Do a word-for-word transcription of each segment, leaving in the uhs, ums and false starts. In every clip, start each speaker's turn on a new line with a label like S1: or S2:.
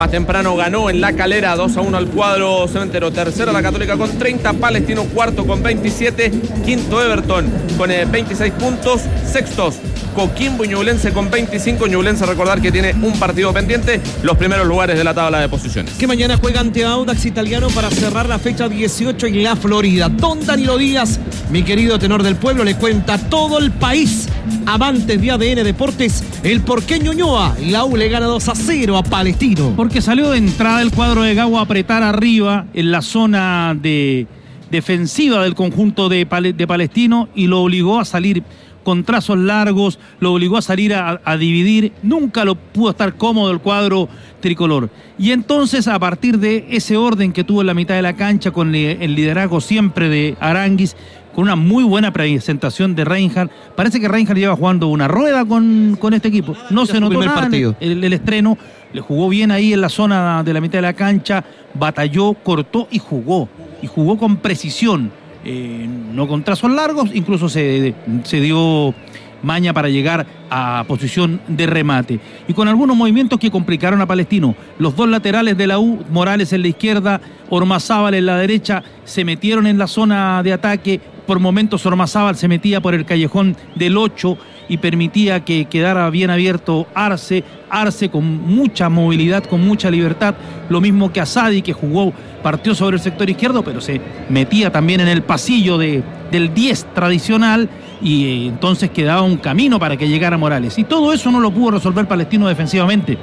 S1: Más temprano ganó en La Calera dos a uno al cuadro cementero. Tercero la Católica con treinta, Palestino cuarto con veintisiete, quinto Everton con eh, veintiséis puntos, sextos Coquimbo y Ñublense con veinticinco. Ñublense, recordar que tiene un partido pendiente, los primeros lugares de la tabla de posiciones.
S2: Que mañana juega ante Audax Italiano para cerrar la fecha dieciocho en la Florida. Don Danilo Díaz, mi querido tenor del pueblo, le cuenta a todo el país, amantes de A D N Deportes, el por qué Ñuñoa y la U le gana dos a cero a Palestino.
S3: Porque salió de entrada el cuadro de Gago a apretar arriba en la zona de defensiva del conjunto de, Pal- de Palestino y lo obligó a salir con trazos largos, lo obligó a salir a, a dividir, nunca lo pudo estar cómodo el cuadro tricolor. Y entonces, a partir de ese orden que tuvo en la mitad de la cancha, con el liderazgo siempre de Aránguiz, con una muy buena presentación de Reinhardt, parece que Reinhardt lleva jugando una rueda con, con este equipo, no se notó nada en el, el estreno, le jugó bien ahí en la zona de la mitad de la cancha, batalló, cortó y jugó, y jugó con precisión. Eh, no con trazos largos, incluso se, se dio maña para llegar a posición de remate y con algunos movimientos que complicaron a Palestino. Los dos laterales de la U, Morales en la izquierda, Ormazábal en la derecha, se metieron en la zona de ataque. Por momentos Ormazábal se metía por el callejón del ocho y permitía que quedara bien abierto Arce, Arce con mucha movilidad, con mucha libertad, lo mismo que Asadi, que jugó, partió sobre el sector izquierdo, pero se metía también en el pasillo de, del diez tradicional, y eh, entonces quedaba un camino para que llegara Morales. Y todo eso no lo pudo resolver Palestino defensivamente.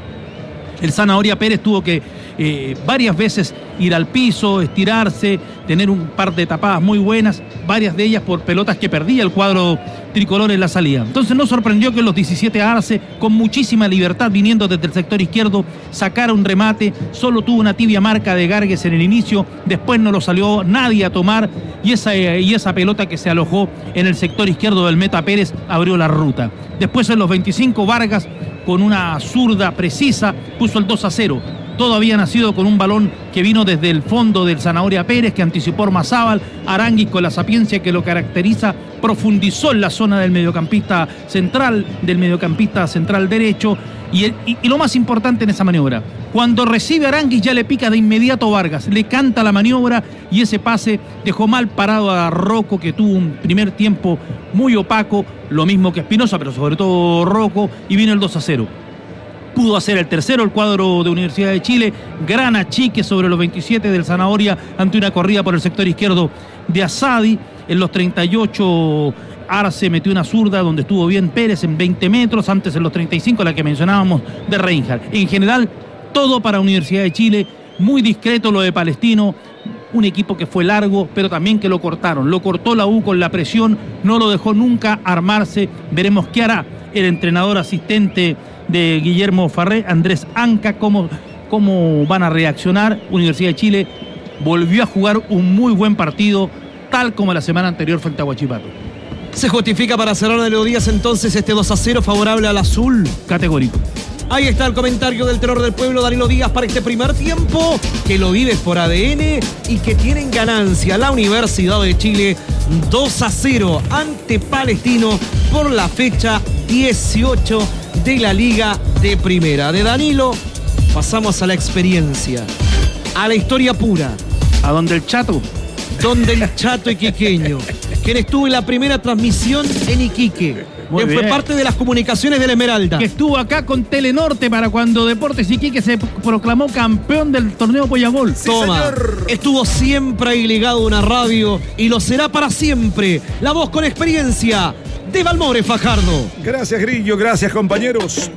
S3: El Zanahoria Pérez tuvo que eh, varias veces ir al piso, estirarse, tener un par de tapadas muy buenas, varias de ellas por pelotas que perdía el cuadro tricolor en la salida. Entonces no sorprendió que en los diecisiete Arce, con muchísima libertad viniendo desde el sector izquierdo, sacara un remate. Solo tuvo una tibia marca de Gargues en el inicio, después no lo salió nadie a tomar, y esa, y esa pelota que se alojó en el sector izquierdo del Meta Pérez abrió la ruta. Después en los veinticinco Vargas, con una zurda precisa, puso el dos a cero. Todo había nacido con un balón que vino desde el fondo del Zanahoria Pérez, que anticipó Ormazábal. Aránguiz, con la sapiencia que lo caracteriza, profundizó en la zona del mediocampista central, del mediocampista central derecho. Y, el, y, y lo más importante en esa maniobra, cuando recibe Aránguiz ya le pica de inmediato Vargas, le canta la maniobra y ese pase dejó mal parado a Rocco, que tuvo un primer tiempo muy opaco, lo mismo que Espinosa, pero sobre todo Rocco, y vino el dos a cero. Pudo hacer el tercero el cuadro de Universidad de Chile, gran achique sobre los veintisiete del Zanahoria ante una corrida por el sector izquierdo de Asadi. En los treinta y ocho Arce metió una zurda donde estuvo bien Pérez en veinte metros, antes en los treinta y cinco la que mencionábamos de Reinhardt. En general, todo para Universidad de Chile, muy discreto lo de Palestino, un equipo que fue largo, pero también que lo cortaron, lo cortó la U con la presión, no lo dejó nunca armarse. Veremos qué hará el entrenador asistente de Guillermo Farré, Andrés Anca, cómo, cómo van a reaccionar. Universidad de Chile volvió a jugar un muy buen partido, tal como la semana anterior frente a Huachipato.
S2: Se justifica para cerrar de los días entonces este dos a cero favorable al azul.
S3: Categórico.
S2: Ahí está el comentario del tenor del pueblo, Danilo Díaz, para este primer tiempo, que lo vives por A D N y que tienen ganancia la Universidad de Chile dos a cero ante Palestino por la fecha dieciocho de la Liga de Primera. De Danilo pasamos a la experiencia, a la historia pura.
S3: ¿A donde el Chato?
S2: Donde el Chato iquiqueño, quien estuvo en la primera transmisión en Iquique,
S3: Muy
S2: quien
S3: bien.
S2: fue parte de las comunicaciones del Esmeralda.
S3: Que estuvo acá con Telenorte para cuando Deportes Iquique se proclamó campeón del torneo Pollagol.
S2: Sí, Toma, señor. Estuvo siempre ahí ligado a una radio y lo será para siempre. La voz con experiencia de Valmore Fajardo.
S4: Gracias, Grillo, gracias, compañeros.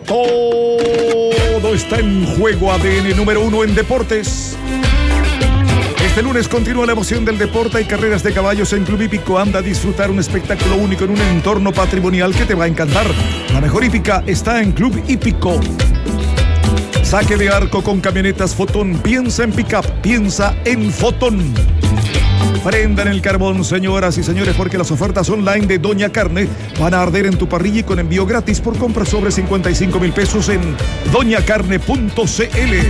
S4: Todo está en juego. A D N número uno en deportes. Este lunes continúa la emoción del deporte. Hay carreras de caballos en Club Hípico. Anda a disfrutar un espectáculo único en un entorno patrimonial que te va a encantar. La mejor hípica está en Club Hípico. Saque de arco con camionetas Fotón. Piensa en pick-up, piensa en Fotón. Prendan el carbón, señoras y señores, porque las ofertas online de Doña Carne van a arder en tu parrilla y con envío gratis por compra sobre cincuenta y cinco mil pesos en doña carne punto c l.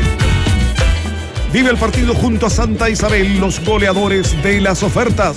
S4: Vive el partido junto a Santa Isabel, los goleadores de las ofertas.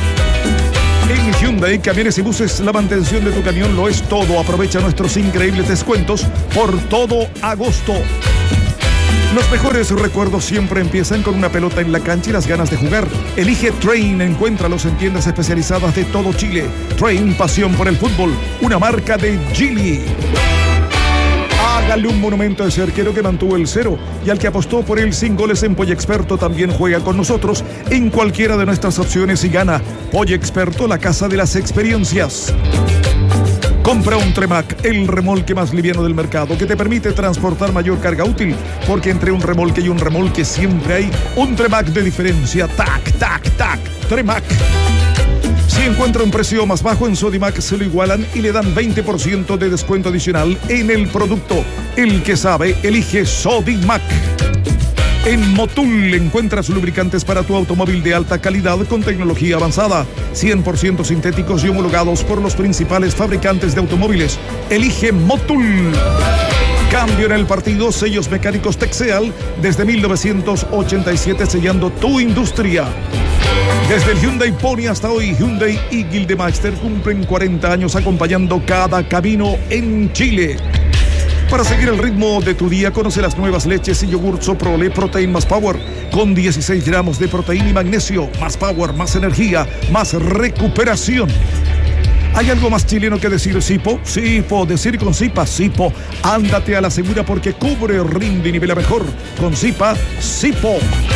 S4: En Hyundai, camiones y buses, la mantención de tu camión lo es todo. Aprovecha nuestros increíbles descuentos por todo agosto. Los mejores recuerdos siempre empiezan con una pelota en la cancha y las ganas de jugar. Elige Train, encuéntralos en tiendas especializadas de todo Chile. Train, pasión por el fútbol, una marca de Geely. Hágale un monumento a ese arquero que mantuvo el cero y al que apostó por él sin goles en Pollo Experto también juega con nosotros en cualquiera de nuestras opciones y gana. Pollo Experto, la casa de las experiencias. Compra un Tremac, el remolque más liviano del mercado que te permite transportar mayor carga útil, porque entre un remolque y un remolque siempre hay un Tremac de diferencia. Tac, tac, tac, Tremac. Si encuentra un precio más bajo en Sodimac, se lo igualan y le dan veinte por ciento de descuento adicional en el producto. El que sabe, elige Sodimac. En Motul encuentras lubricantes para tu automóvil de alta calidad con tecnología avanzada, cien por ciento sintéticos y homologados por los principales fabricantes de automóviles. Elige Motul. Cambio en el partido, sellos mecánicos Texeal desde mil novecientos ochenta y siete, sellando tu industria. Desde el Hyundai Pony hasta hoy, Hyundai y Gildemeister cumplen cuarenta años acompañando cada camino en Chile. Para seguir el ritmo de tu día, conoce las nuevas leches y yogur Soprole Protein más Power, con dieciséis gramos de proteína y magnesio, más power, más energía, más recuperación. ¿Hay algo más chileno que decir Sipo? Sipo, decir con Sipa, Sipo. Ándate a la segura porque cubre, rinde y nivela mejor. Con Sipa, Sipo.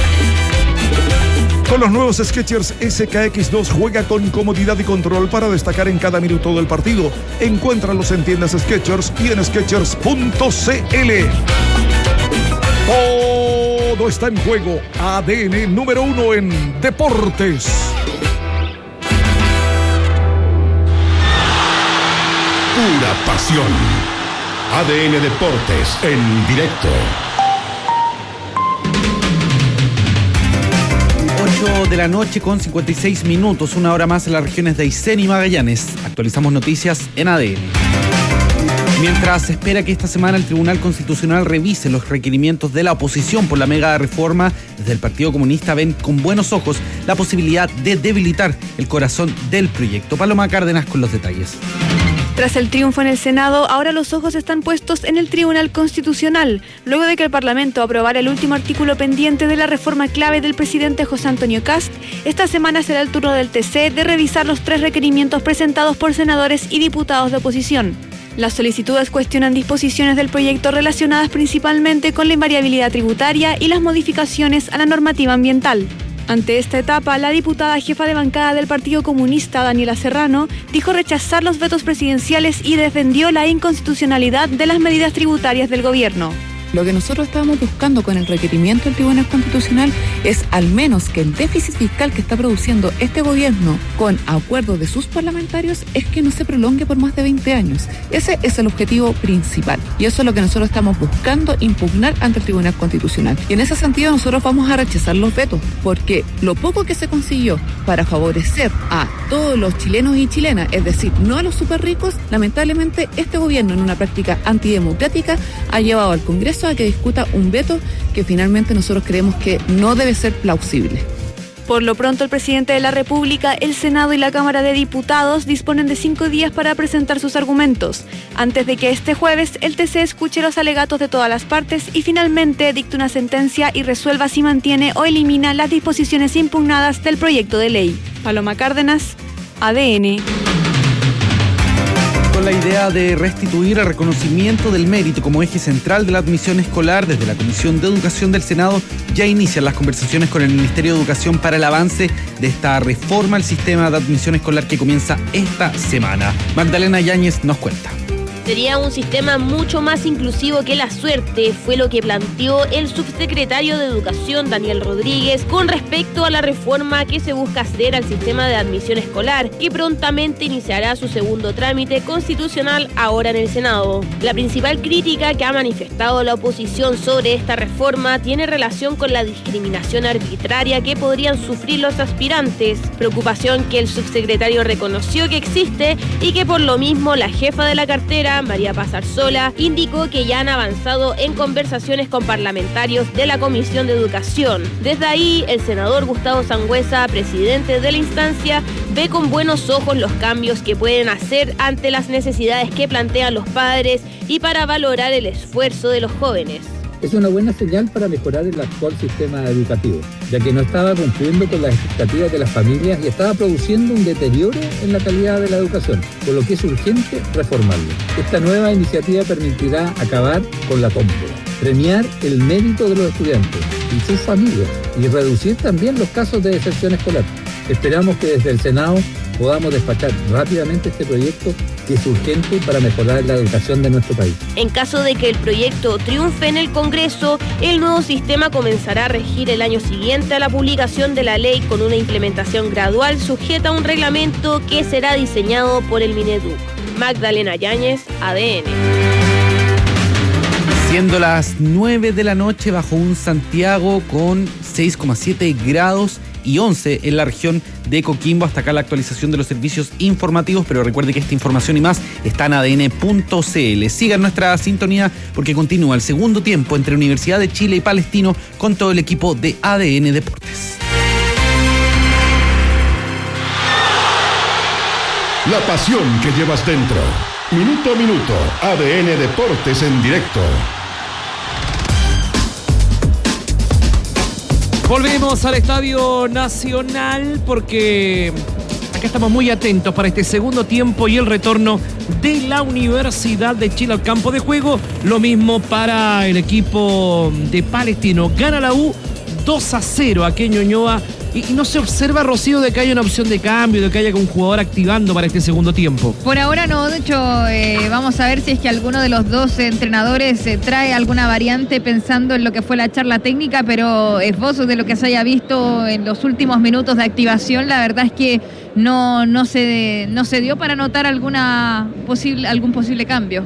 S4: Con los nuevos Skechers S K X dos juega con comodidad y control para destacar en cada minuto del partido. Encuéntralos en tiendas Skechers y en skechers punto c l. Todo está en juego. A D N número uno en deportes.
S5: Pura pasión. A D N Deportes en directo.
S6: ocho de la noche con cincuenta y seis minutos, una hora más en las regiones de Aysén y Magallanes. Actualizamos noticias en A D N. Mientras se espera que esta semana el Tribunal Constitucional revise los requerimientos de la oposición por la mega reforma, desde el Partido Comunista ven con buenos ojos la posibilidad de debilitar el corazón del proyecto. Paloma Cárdenas con los detalles.
S7: Tras el triunfo en el Senado, ahora los ojos están puestos en el Tribunal Constitucional, luego de que el Parlamento aprobara el último artículo pendiente de la reforma clave del presidente José Antonio Kast. Esta semana será el turno del T C de revisar los tres requerimientos presentados por senadores y diputados de oposición. Las solicitudes cuestionan disposiciones del proyecto relacionadas principalmente con la invariabilidad tributaria y las modificaciones a la normativa ambiental. Ante esta etapa, la diputada jefa de bancada del Partido Comunista, Daniela Serrano, dijo rechazar los vetos presidenciales y defendió la inconstitucionalidad de las medidas tributarias del gobierno.
S8: Lo que nosotros estábamos buscando con el requerimiento del Tribunal Constitucional es al menos que el déficit fiscal que está produciendo este gobierno con acuerdo de sus parlamentarios es que no se prolongue por más de veinte años. Ese es el objetivo principal y eso es lo que nosotros estamos buscando impugnar ante el Tribunal Constitucional. Y en ese sentido nosotros vamos a rechazar los vetos porque lo poco que se consiguió para favorecer a todos los chilenos y chilenas, es decir, no a los súper ricos, lamentablemente este gobierno en una práctica antidemocrática ha llevado al Congreso a que discuta un veto que finalmente nosotros creemos que no debe ser plausible.
S7: Por lo pronto, el presidente de la República, el Senado y la Cámara de Diputados disponen de cinco días para presentar sus argumentos, antes de que este jueves el T C escuche los alegatos de todas las partes y finalmente dicte una sentencia y resuelva si mantiene o elimina las disposiciones impugnadas del proyecto de ley. Paloma Cárdenas, A D N.
S6: Con la idea de restituir el reconocimiento del mérito como eje central de la admisión escolar, desde la Comisión de Educación del Senado ya inician las conversaciones con el Ministerio de Educación para el avance de esta reforma al sistema de admisión escolar que comienza esta semana. Magdalena Yáñez nos cuenta.
S9: Sería un sistema mucho más inclusivo que la suerte, fue lo que planteó el subsecretario de Educación, Daniel Rodríguez, con respecto a la reforma que se busca hacer al sistema de admisión escolar, que prontamente iniciará su segundo trámite constitucional ahora en el Senado. La principal crítica que ha manifestado la oposición sobre esta reforma tiene relación con la discriminación arbitraria que podrían sufrir los aspirantes, preocupación que el subsecretario reconoció que existe y que por lo mismo la jefa de la cartera, María Paz Arzola, indicó que ya han avanzado en conversaciones con parlamentarios de la Comisión de Educación. Desde ahí, el senador Gustavo Sangüesa, presidente de la instancia, ve con buenos ojos los cambios que pueden hacer ante las necesidades que plantean los padres y para valorar el esfuerzo de los jóvenes.
S10: Es una buena señal para mejorar el actual sistema educativo, ya que no estaba cumpliendo con las expectativas de las familias y estaba produciendo un deterioro en la calidad de la educación, por lo que es urgente reformarlo. Esta nueva iniciativa permitirá acabar con la tómbola, premiar el mérito de los estudiantes y sus familias y reducir también los casos de deserción escolar. Esperamos que desde el Senado podamos despachar rápidamente este proyecto que es urgente para mejorar la educación de nuestro país.
S9: En caso de que el proyecto triunfe en el Congreso, el nuevo sistema comenzará a regir el año siguiente a la publicación de la ley con una implementación gradual sujeta a un reglamento que será diseñado por el Mineduc. Magdalena Yáñez, A D N.
S6: Siendo las nueve de la noche bajo un Santiago con seis coma siete grados y once en la región de Coquimbo. Hasta acá la actualización de los servicios informativos, pero recuerde que esta información y más está en A D N punto C L. Sigan nuestra sintonía porque continúa el segundo tiempo entre Universidad de Chile y Palestino con todo el equipo de A D N Deportes.
S5: La pasión que llevas dentro. Minuto a minuto, A D N Deportes en directo.
S2: Volvemos al Estadio Nacional porque acá estamos muy atentos para este segundo tiempo y el retorno de la Universidad de Chile al campo de juego. Lo mismo para el equipo de Palestino. Gana la U dos a cero a Ñuñoa. Y no se observa, Rocío, de que haya una opción de cambio, de que haya un jugador activando para este segundo tiempo.
S11: Por ahora no, de hecho, eh, vamos a ver si es que alguno de los dos entrenadores eh, trae alguna variante pensando en lo que fue la charla técnica, pero esbozos de lo que se haya visto en los últimos minutos de activación, la verdad es que no, no, se, no se dio para notar alguna posible, algún posible cambio.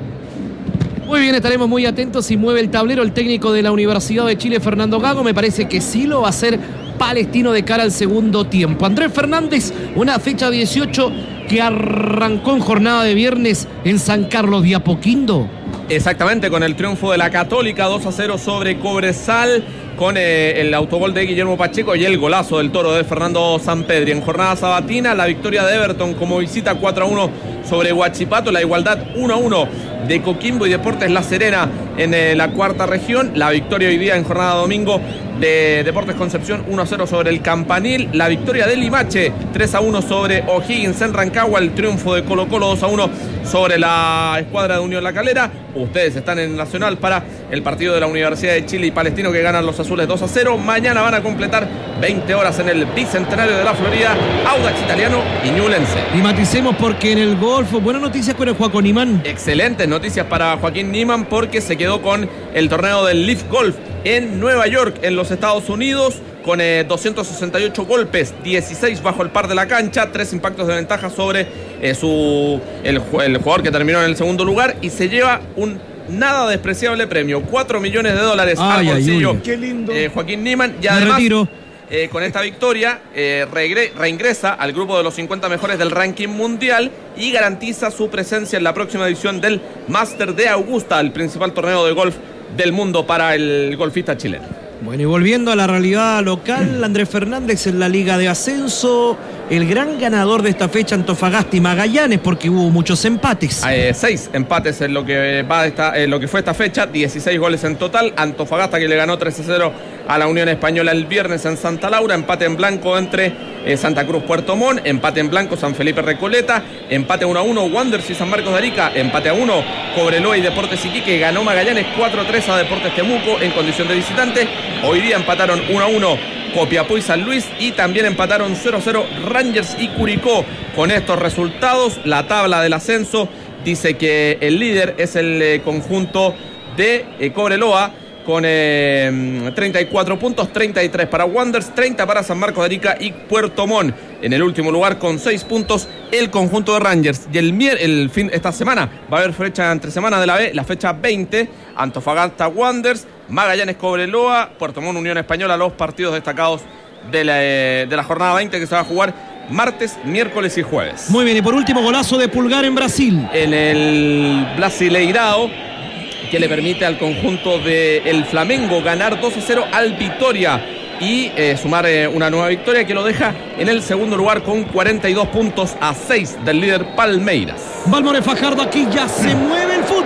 S2: Muy bien, estaremos muy atentos si mueve el tablero el técnico de la Universidad de Chile, Fernando Gago. Me parece que sí lo va a hacer Palestino de cara al segundo tiempo. Andrés Fernández, una fecha dieciocho que arrancó en jornada de viernes en San Carlos de Apoquindo.
S1: Exactamente, con el triunfo de la Católica dos a cero sobre Cobresal, con eh, el autogol de Guillermo Pacheco y el golazo del Toro de Fernando Sampedri. En jornada sabatina, la victoria de Everton como visita cuatro a uno sobre Huachipato, la igualdad uno a uno de Coquimbo y Deportes La Serena en eh, la cuarta región, la victoria hoy día en jornada domingo de Deportes Concepción uno a cero sobre el Campanil, la victoria de Limache tres a uno sobre O'Higgins en Rancagua, el triunfo de Colo Colo dos a uno sobre la escuadra de Unión La Calera. Ustedes están en Nacional para el partido de la Universidad de Chile y Palestino que ganan los azules dos a cero. Mañana van a completar veinte horas en el Bicentenario de la Florida, Audax Italiano y Ñublense.
S2: Y maticemos porque en el golf, buenas noticias con el Joaquín Nimán.
S1: Excelentes noticias para Joaquín Nimán porque se quedó con el torneo del Leaf Golf en Nueva York, en los Estados Unidos, con eh, doscientos sesenta y ocho golpes, dieciséis bajo el par de la cancha, tres impactos de ventaja sobre eh, su el, el jugador que terminó en el segundo lugar y se lleva un nada despreciable premio, cuatro millones de dólares
S2: ay,
S1: al bolsillo.
S2: Ay,
S4: qué lindo.
S1: Eh, Joaquín Nimán y
S2: Me
S1: además
S2: retiro.
S1: Eh, con esta victoria eh, reingre, reingresa al grupo de los cincuenta mejores del ranking mundial y garantiza su presencia en la próxima edición del Master de Augusta, el principal torneo de golf del mundo para el golfista chileno.
S2: Bueno, y volviendo a la realidad local, Andrés Fernández en la Liga de Ascenso, el gran ganador de esta fecha, Antofagasta y Magallanes, porque hubo muchos empates.
S1: Eh, seis empates en lo que va esta, en lo que fue esta fecha, dieciséis goles en total. Antofagasta que le ganó tres a cero a la Unión Española el viernes en Santa Laura, empate en blanco entre eh, Santa Cruz Puerto Montt, empate en blanco San Felipe Recoleta, empate uno a uno Wanderers y San Marcos de Arica, empate a uno Cobreloa y Deportes Iquique, ganó Magallanes cuatro a tres a Deportes Temuco en condición de visitante. Hoy día empataron uno a uno Copiapó y San Luis y también empataron cero a cero Rangers y Curicó. Con estos resultados, la tabla del ascenso dice que el líder es el eh, conjunto de eh, Cobreloa con eh, treinta y cuatro puntos, treinta y tres para Wanderers, treinta para San Marcos de Arica y Puerto Montt. En el último lugar con seis puntos el conjunto de Rangers. Y el, el fin esta semana va a haber fecha entre semana de la B, la fecha veinte, Antofagasta Wanderers, Magallanes Cobreloa, Puerto Montt Unión Española, los partidos destacados de la, de la jornada veinte que se va a jugar martes, miércoles y jueves.
S2: Muy bien, y por último, golazo de Pulgar en Brasil.
S1: En el Brasileirao, que le permite al conjunto del Flamengo ganar dos a cero al Vitória y eh, sumar eh, una nueva victoria que lo deja en el segundo lugar con cuarenta y dos puntos a seis del líder Palmeiras.
S2: Balmore Fajardo, aquí ya se mueve el fútbol.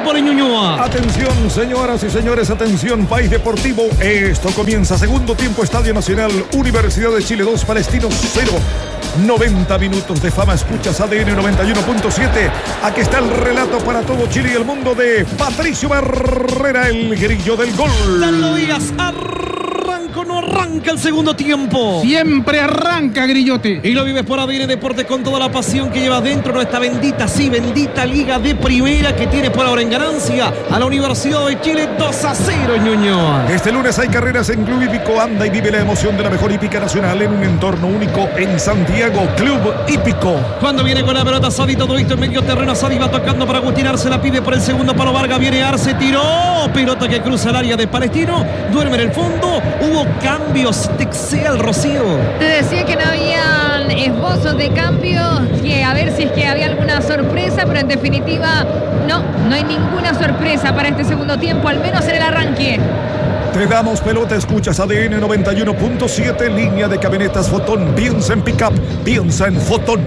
S2: fútbol en Ñuñoa.
S4: Atención, señoras y señores, atención, País Deportivo. Esto comienza, segundo tiempo, Estadio Nacional, Universidad de Chile dos, Palestinos cero. noventa minutos de fama, escuchas A D N noventa y uno punto siete. Aquí está el relato para todo Chile y el mundo de Patricio Barrera, el grillo del gol.
S2: Danilo Díaz, arranca o no arranca el segundo tiempo.
S3: Siempre arranca, Grillote.
S2: Y lo vives por A D N Deportes con toda la pasión que lleva dentro nuestra bendita, sí, bendita Liga de Primera que tiene por ahora en ganancia a la Universidad de Chile dos a cero en Ñuñoa.
S4: Este lunes hay carreras en Club Hípico. Anda y vive la emoción de la mejor hípica nacional en un entorno único en Santiago. Club Hípico.
S2: Cuando viene con la pelota Sadi, todo esto en medio terreno. Sadi va tocando para Agustín Arce, la pide por el segundo palo. Vargas viene Arce, tiró. Pelota que cruza el área de Palestino. Duerme en el fondo. Hubo cambios. Texel, Rocío.
S11: Te decía que no habían esbozos de cambio, que a ver si es que había alguna sorpresa, pero en definitiva no, no hay ninguna sorpresa para este segundo tiempo, al menos en el arranque.
S4: Te damos pelota, escuchas A D N noventa y uno punto siete, línea de camionetas Fotón. Piensa en pick-up, piensa en Fotón.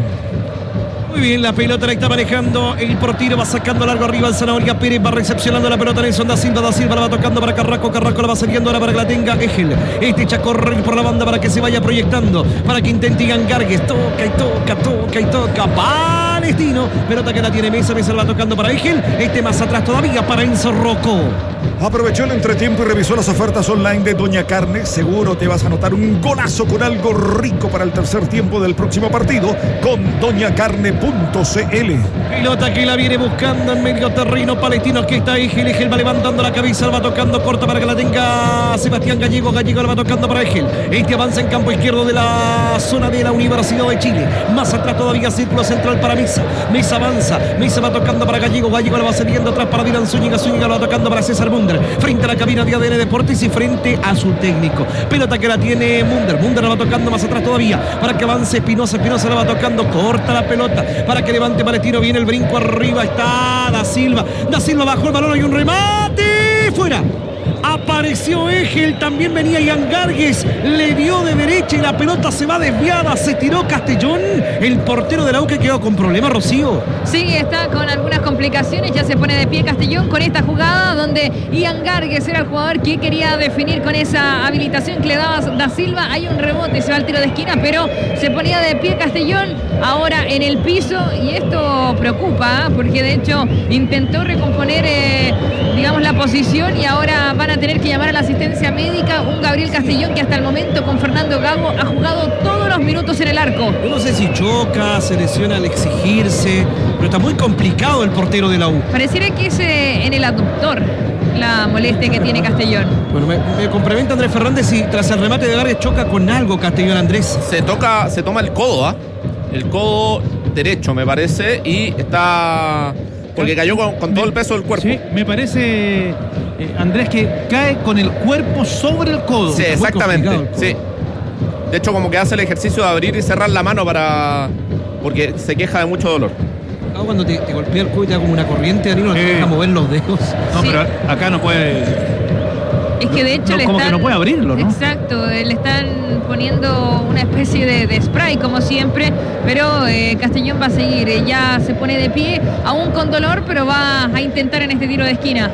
S2: Muy bien, la pelota la está manejando el portero, va sacando largo arriba el Zanahoria Pérez, va recepcionando la pelota Nelson da Silva, da Silva la va tocando para Carrasco, Carrasco la va saliendo ahora para que la tenga Egel. Este echa a correr por la banda para que se vaya proyectando, para que intente Gangargues, toca y toca, toca y toca, Palestino, pelota que la tiene Mesa, Mesa la va tocando para Egel, este más atrás todavía para Enzo Rocco.
S4: Aprovechó el entretiempo y revisó las ofertas online de Doña Carne. Seguro te vas a anotar un golazo con algo rico para el tercer tiempo del próximo partido con doña carne punto c l.
S2: Pelota que la viene buscando en medio terreno Palestino. Aquí está Egel, Egel va levantando la cabeza, la va tocando corta para que la tenga Sebastián Gallego, Gallego la va tocando para Egel. Este avanza en campo izquierdo de la zona de la Universidad de Chile. Más atrás todavía círculo central para Mesa. Mesa avanza, Mesa va tocando para Gallego, Gallego la va saliendo atrás para Dylan Zúñiga, Zúñiga la va tocando para César Munder. Frente a la cabina de A D N Deportes y frente a su técnico. Pelota que la tiene Munder. Munder la va tocando más atrás todavía. Para que avance Espinosa. Espinosa la va tocando. Corta la pelota. Para que levante Palestino. Viene el brinco arriba. Está Da Silva. Da Silva bajó el balón. Hay un remate. Fuera. Apareció Egel, también venía Ian Gargues, le dio de derecha y la pelota se va desviada, se tiró Castellón, el portero de la U que quedó con problemas, Rocío.
S11: Sí, está con algunas complicaciones, ya se pone de pie Castellón con esta jugada donde Ian Gargues era el jugador que quería definir con esa habilitación que le daba Da Silva. Hay un rebote, se va al tiro de esquina, pero se ponía de pie Castellón, ahora en el piso, y esto preocupa, ¿eh? Porque de hecho intentó recomponer eh, digamos la posición y ahora van a tener que llamar a la asistencia médica. Un Gabriel Castellón que hasta el momento con Fernando Gago ha jugado todos los minutos en el arco.
S2: Yo no sé si choca, se lesiona al exigirse, pero está muy complicado el portero de la U.
S11: Pareciera que es eh, en el aductor la molestia que tiene Castellón.
S2: Bueno, me, me complementa Andrés Fernández y tras el remate de Gargues choca con algo Castellón, Andrés.
S1: Se toca, se toma el codo, ¿ah? ¿eh? El codo derecho, me parece, y está... porque cayó con, con todo el peso del cuerpo.
S3: Sí, me parece, eh, Andrés, que cae con el cuerpo sobre el codo.
S1: Sí, exactamente. Sí. De hecho, como que hace el ejercicio de abrir y cerrar la mano para... porque se queja de mucho dolor.
S2: Ah, cuando te, te golpea el cuello te da como una corriente, Danilo, no te deja mover los dedos.
S3: No,
S11: Sí.
S3: pero acá no puede...
S11: Es que de hecho
S3: No,
S11: le
S3: como
S11: están...
S3: que no puede abrirlo, ¿no?
S11: Exacto, eh, le están poniendo una especie de, de spray como siempre, pero eh, Castellón va a seguir, eh, ya se pone de pie, aún con dolor, pero va a intentar en este tiro de esquina.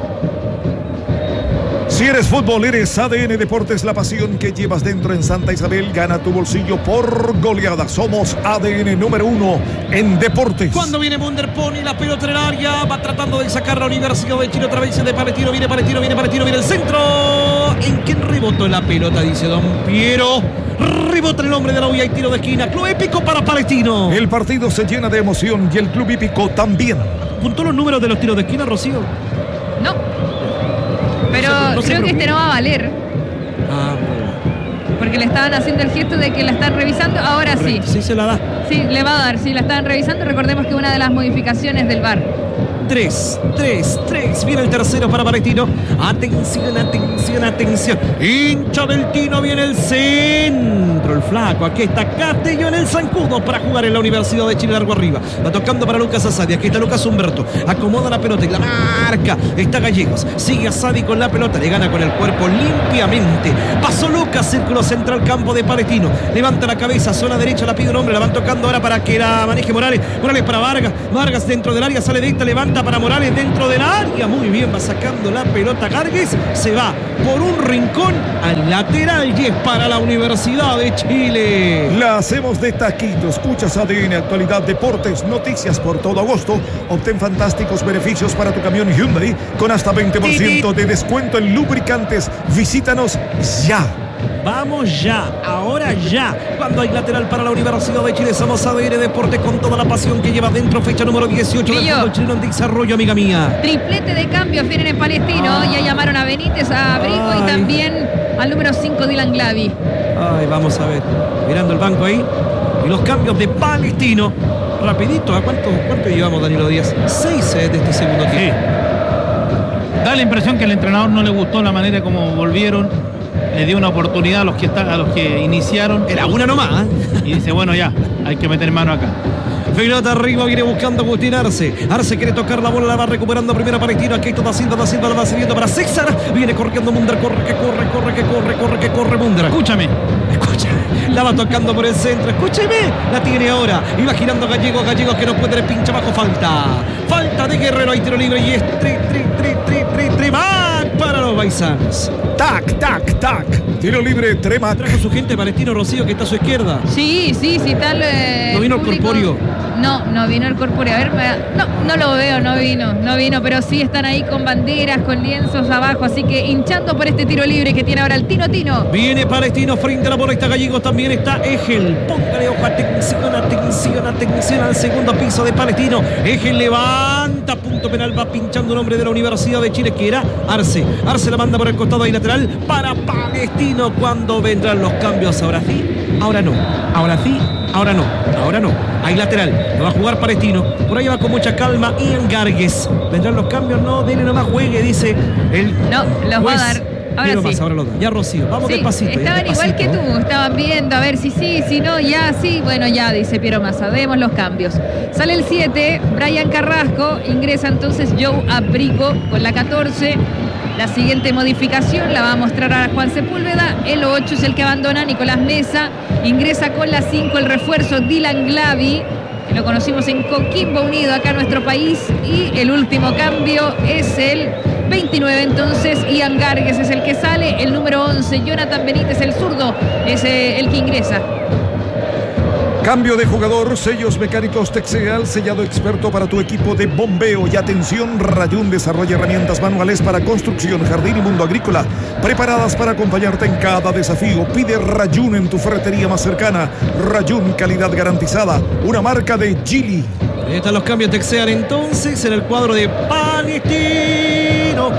S4: Si eres fútbol, eres A D N Deportes, la pasión que llevas dentro en Santa Isabel. Gana tu bolsillo por goleada. Somos A D N número uno en deportes.
S2: Cuando viene Munder, pone la pelota en el área, va tratando de sacar la Universidad de Chile otra vez de Palestino, viene Palestino, viene Palestino, viene el centro. ¿En quién rebotó la pelota? Dice Don Piero. Rebota el hombre de la U y hay tiro de esquina. Club Hípico para Palestino.
S4: El partido se llena de emoción y el Club Hípico también.
S2: ¿Apuntó los números de los tiros de esquina, Rocío?
S11: No, pero
S2: No se- no se
S11: creo que
S2: preocupe.
S11: este no va a valer,
S2: Ah,
S11: porque le estaban haciendo el gesto de que la están revisando, ahora sí.
S2: correcto. Sí se la da.
S11: Sí, le va a dar, sí, la estaban revisando. Recordemos que una de las modificaciones del V A R.
S2: Tres, tres, tres. Viene el tercero para Palestino. Atención, atención, atención. Hincha del Tino, viene el centro. El flaco. Aquí está Castellón, el zancudo para jugar en la Universidad de Chile, largo arriba. Va tocando para Lucas Asadi. Aquí está Lucas Humberto. Acomoda la pelota y la marca. Está Gallegos. Sigue Asadi con la pelota. Le gana con el cuerpo limpiamente. Pasó Lucas, círculo central, campo de Palestino. Levanta la cabeza, zona derecha, la pide un hombre. La van tocando ahora para que la maneje Morales. Morales para Vargas. Vargas dentro del área, sale directa, levanta. levanta para Morales dentro de la área. Muy bien, va sacando la pelota Gargues. Se va por un rincón al lateral y es para la Universidad de Chile.
S4: La hacemos de taquito. Escuchas A D N, actualidad, deportes, noticias por todo agosto. Obtén fantásticos beneficios para tu camión Hyundai con hasta veinte por ciento de descuento en lubricantes. Visítanos ya.
S2: Vamos ya, ahora ya. Cuando hay lateral para la Universidad de Chile, somos A D N Deportes con toda la pasión que lleva dentro. Fecha número dieciocho del fútbol chileno en desarrollo, amiga mía.
S11: Triplete de cambios vienen en Palestino. Ah. Ya llamaron a Benítez, a Brico y también al número cinco, Dylan Glavi.
S2: Ay, vamos a ver. Mirando el banco ahí. Y los cambios de Palestino. Rapidito, ¿a cuánto, cuánto llevamos, Danilo Díaz? Seis eh, de este segundo tiempo.
S3: Sí. Da la impresión que al entrenador no le gustó la manera como volvieron. Le dio una oportunidad a los que está, a los que iniciaron.
S2: Era una nomás, ¿eh?
S3: Y dice, bueno, ya, hay que meter mano acá.
S2: Pelota arriba, viene buscando Agustín Arce. Arce quiere tocar la bola, la va recuperando primera Palestino. Aquí está Da Silva, Da Silva la va sirviendo para César. Viene corriendo Munder, corre, que corre, corre, que corre, corre, que corre Munder.
S3: Escúchame.
S2: Escucha, la va tocando por el centro. Escúcheme, la tiene ahora. Iba girando Gallegos, Gallegos que no puede, le pincha abajo, falta. Falta de Guerrero, hay tiro libre y es tri, tri, tri, tri, tri, tri, Mac para los paisanos.
S4: Tac, tac, tac. Tiro libre, Tremac.
S2: Trajo su gente Palestino Rocío que está a su izquierda.
S11: Sí, sí, sí, tal. Eh,
S2: ¿No vino el corpóreo?
S11: No, no vino el corpóreo. A ver, no, no lo veo, no vino, no vino, pero sí están ahí con banderas, con lienzos abajo, así que hinchando por este tiro libre que tiene ahora el Tino Tino.
S2: Viene Palestino frente a la bola, está Gallegos, también está Egel. Póngale ojo, atención, atención, atención al segundo piso de Palestino. Egel levanta, punto penal, va pinchando un hombre de la Universidad de Chile que era Arce. Arce la manda por el costado ahí lateral para Palestino. Cuando vendrán los cambios? Ahora sí, ahora no. Ahora sí, ahora no. Ahora no. Hay lateral. Lo va a jugar Palestino. Por ahí va con mucha calma Ian Gargues. ¿Vendrán los cambios? No, dele nomás, juegue, dice el
S11: No, los
S2: juez.
S11: va a dar. Ahora sí.
S2: Más, ahora lo da. Ya Rocío, vamos
S11: sí,
S2: despacito.
S11: Estaban
S2: despacito.
S11: igual que tú, estaban viendo a ver si sí, si no, ya sí. Bueno, ya, dice Piero Massa, vemos los cambios. Sale el siete, Brian Carrasco, ingresa entonces Joe Abrigo con la catorce. La siguiente modificación la va a mostrar a Juan Sepúlveda. El ocho es el que abandona Nicolás Mesa. Ingresa con la cinco el refuerzo Dylan Glavi, que lo conocimos en Coquimbo Unido acá en nuestro país. Y el último cambio es el veintinueve, entonces Ian Gargues es el que sale. El número once, Jonathan Benítez, el zurdo, es el que ingresa.
S4: Cambio de jugador, sellos mecánicos Texeal, sellado experto para tu equipo de bombeo. Y atención, Rayún desarrolla herramientas manuales para construcción, jardín y mundo agrícola, preparadas para acompañarte en cada desafío. Pide Rayún en tu ferretería más cercana. Rayún, calidad garantizada, una marca de Gili.
S2: Ahí están los cambios Texeal entonces en el cuadro de Palestino.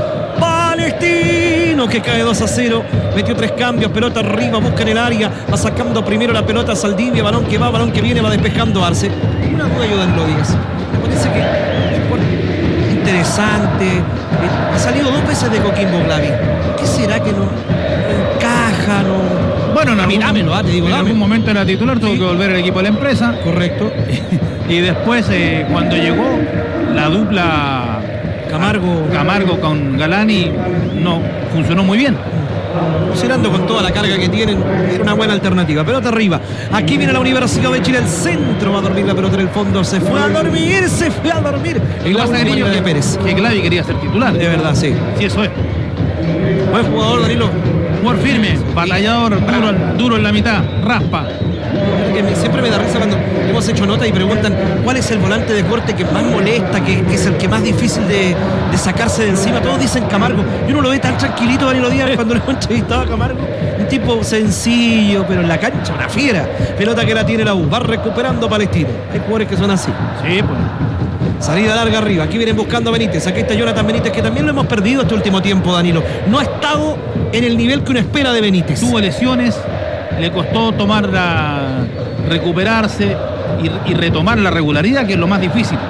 S2: Palestino que cae dos a cero. Metió tres cambios, pelota arriba, busca en el área. Va sacando primero la pelota a Saldivia. Balón que va, balón que viene, va despejando Arce. Una duda yo, Danilo Díaz. Me parece que es interesante. Ha salido dos veces de Coquimbo Glavi. ¿Qué será que no, no encaja? No...
S3: Bueno, en,
S2: a mí,
S3: algún,
S2: dámelo, ah, te digo,
S3: en
S2: dame.
S3: algún momento era titular, tuvo
S2: Sí.
S3: que volver al equipo de la empresa.
S2: Correcto.
S3: Y después, eh, cuando llegó la dupla
S2: Camargo.
S3: Camargo con Galani, no funcionó muy bien.
S2: Considerando con toda la carga que tienen, era una buena alternativa. Pelota arriba. Aquí viene la Universidad de Chile, el centro. Va a dormir la pelota en el fondo. Se fue a dormir, se fue a dormir.
S3: El
S2: la última línea de Pérez.
S3: Que Glavi quería ser titular.
S2: De verdad, sí.
S3: Sí, eso es.
S2: Buen jugador, Danilo.
S3: Jugador firme, batallador, duro, duro en la mitad, raspa.
S2: Que me- siempre me da risa cuando hemos hecho nota y preguntan cuál es el volante de corte que más molesta, que, que es el que más difícil de, de sacarse de encima. Todos dicen Camargo. Y uno lo ve tan tranquilito, Danilo Díaz, cuando lo entrevistaba a Camargo. Un tipo sencillo, pero en la cancha una fiera. Pelota que la tiene la U. Va recuperando Palestino. Hay jugadores que son así.
S3: Sí, pues.
S2: Salida larga arriba. Aquí vienen buscando a Benítez. Aquí está Jonathan Benítez, que también lo hemos perdido este último tiempo, Danilo. No ha estado en el nivel que uno espera de Benítez.
S3: Tuvo lesiones, le costó tomar la, recuperarse y, y retomar la regularidad, que es lo más difícil.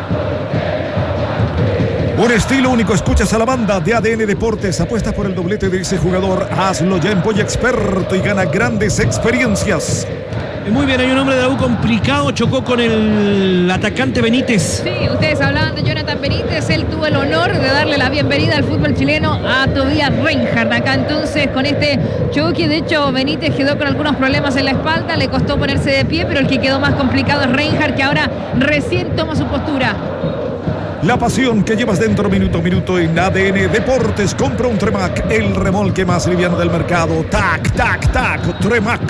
S4: Un estilo único, escuchas a la banda de A D N Deportes. Apuesta por el doblete de ese jugador. Hazlo ya en Polla Experto y gana grandes experiencias.
S2: Muy bien, hay un hombre de la U complicado. Chocó con el atacante Benítez.
S11: Sí, ustedes hablaban de Jonathan Benítez. Él tuvo el honor de darle la bienvenida al fútbol chileno a Tobias Reinhardt. Acá entonces con este choque. De hecho, Benítez quedó con algunos problemas en la espalda. Le costó ponerse de pie, pero el que quedó más complicado es Reinhardt, que ahora recién toma su postura.
S4: La pasión que llevas dentro minuto a minuto en A D N Deportes. Compra un Tremac, el remolque más liviano del mercado. Tac, tac, tac, Tremac.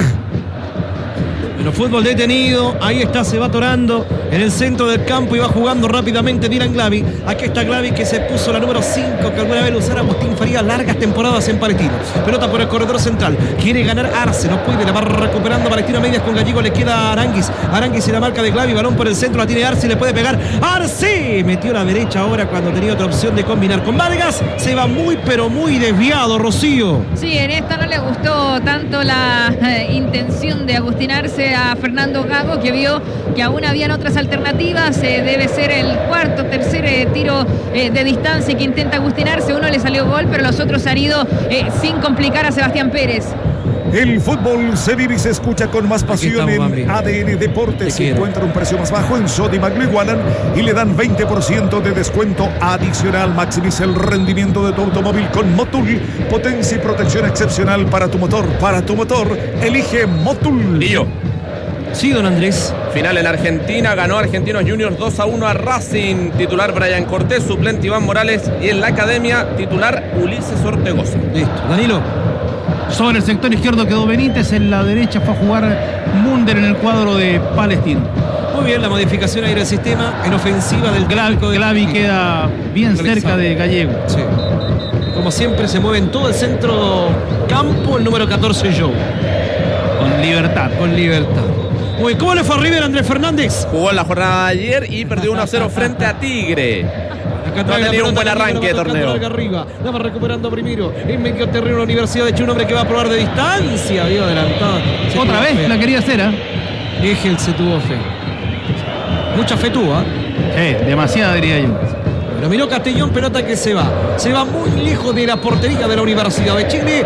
S2: Bueno, fútbol detenido, ahí está, se va atorando en el centro del campo y va jugando rápidamente Dylan Glavi. Aquí está Glavi que se puso la número cinco que alguna vez lo usara Agustín Faría, largas temporadas en Palestino. Pelota por el corredor central, quiere ganar Arce, no puede, la va recuperando Palestino a medias con Gallego, le queda a Aranguis. Aranguis y la marca de Glavi, balón por el centro, la tiene Arce y le puede pegar. Arce metió la derecha ahora cuando tenía otra opción de combinar con Vargas. Se va muy pero muy desviado, Rocío.
S11: Sí, en esta no le gustó tanto la eh, intención de Agustín Arce a Fernando Gago, que vio que aún habían otras alternativas. Eh, debe ser el cuarto, tercer eh, tiro eh, de distancia que intenta Agustín Arce. Uno le salió gol, pero los otros han ido eh, sin complicar a Sebastián Pérez.
S4: El fútbol se vive y se escucha con más pasión
S2: estamos,
S4: en A D N Deportes.
S2: Te
S4: Encuentra un precio más bajo en Sodimac, lo igualan y le dan veinte por ciento de descuento adicional. Maximiza el rendimiento de tu automóvil con Motul. Potencia y protección excepcional para tu motor. Para tu motor, elige Motul.
S1: Y yo.
S2: Sí, don Andrés.
S1: Final en Argentina, ganó Argentinos Juniors dos a uno a Racing. Titular Brian Cortés, suplente Iván Morales y en la academia titular Ulises Ortegoza.
S2: Listo. Danilo.
S3: Sobre el sector izquierdo quedó Benítez, en la derecha fue a jugar Munder en el cuadro de Palestino.
S2: Muy bien, la modificación ahí del sistema en ofensiva del
S3: Glavi, Glavi queda bien cerca de Gallego.
S2: Sí. Como siempre se mueve en todo el centro campo el número catorce Joe.
S3: Con libertad.
S2: Con libertad. Muy bien, ¿cómo le fue a River, Andrés Fernández?
S1: Jugó en la jornada de ayer y perdió uno a cero frente a Tigre.
S2: Acá
S1: no ha tenido un buen arranque de torneo.
S2: Arriba. La va recuperando primero. En medio terreno de la Universidad de Chile, un hombre que va a probar de distancia. Vio adelantado. Se
S3: Otra vez fe. La quería hacer, ¿eh?
S2: Egel se tuvo fe. Mucha fe tuvo, ¿eh?
S3: Sí, demasiada diría yo.
S2: Pero miró Castellón, pelota que se va. Se va muy lejos de la portería de la Universidad de Chile.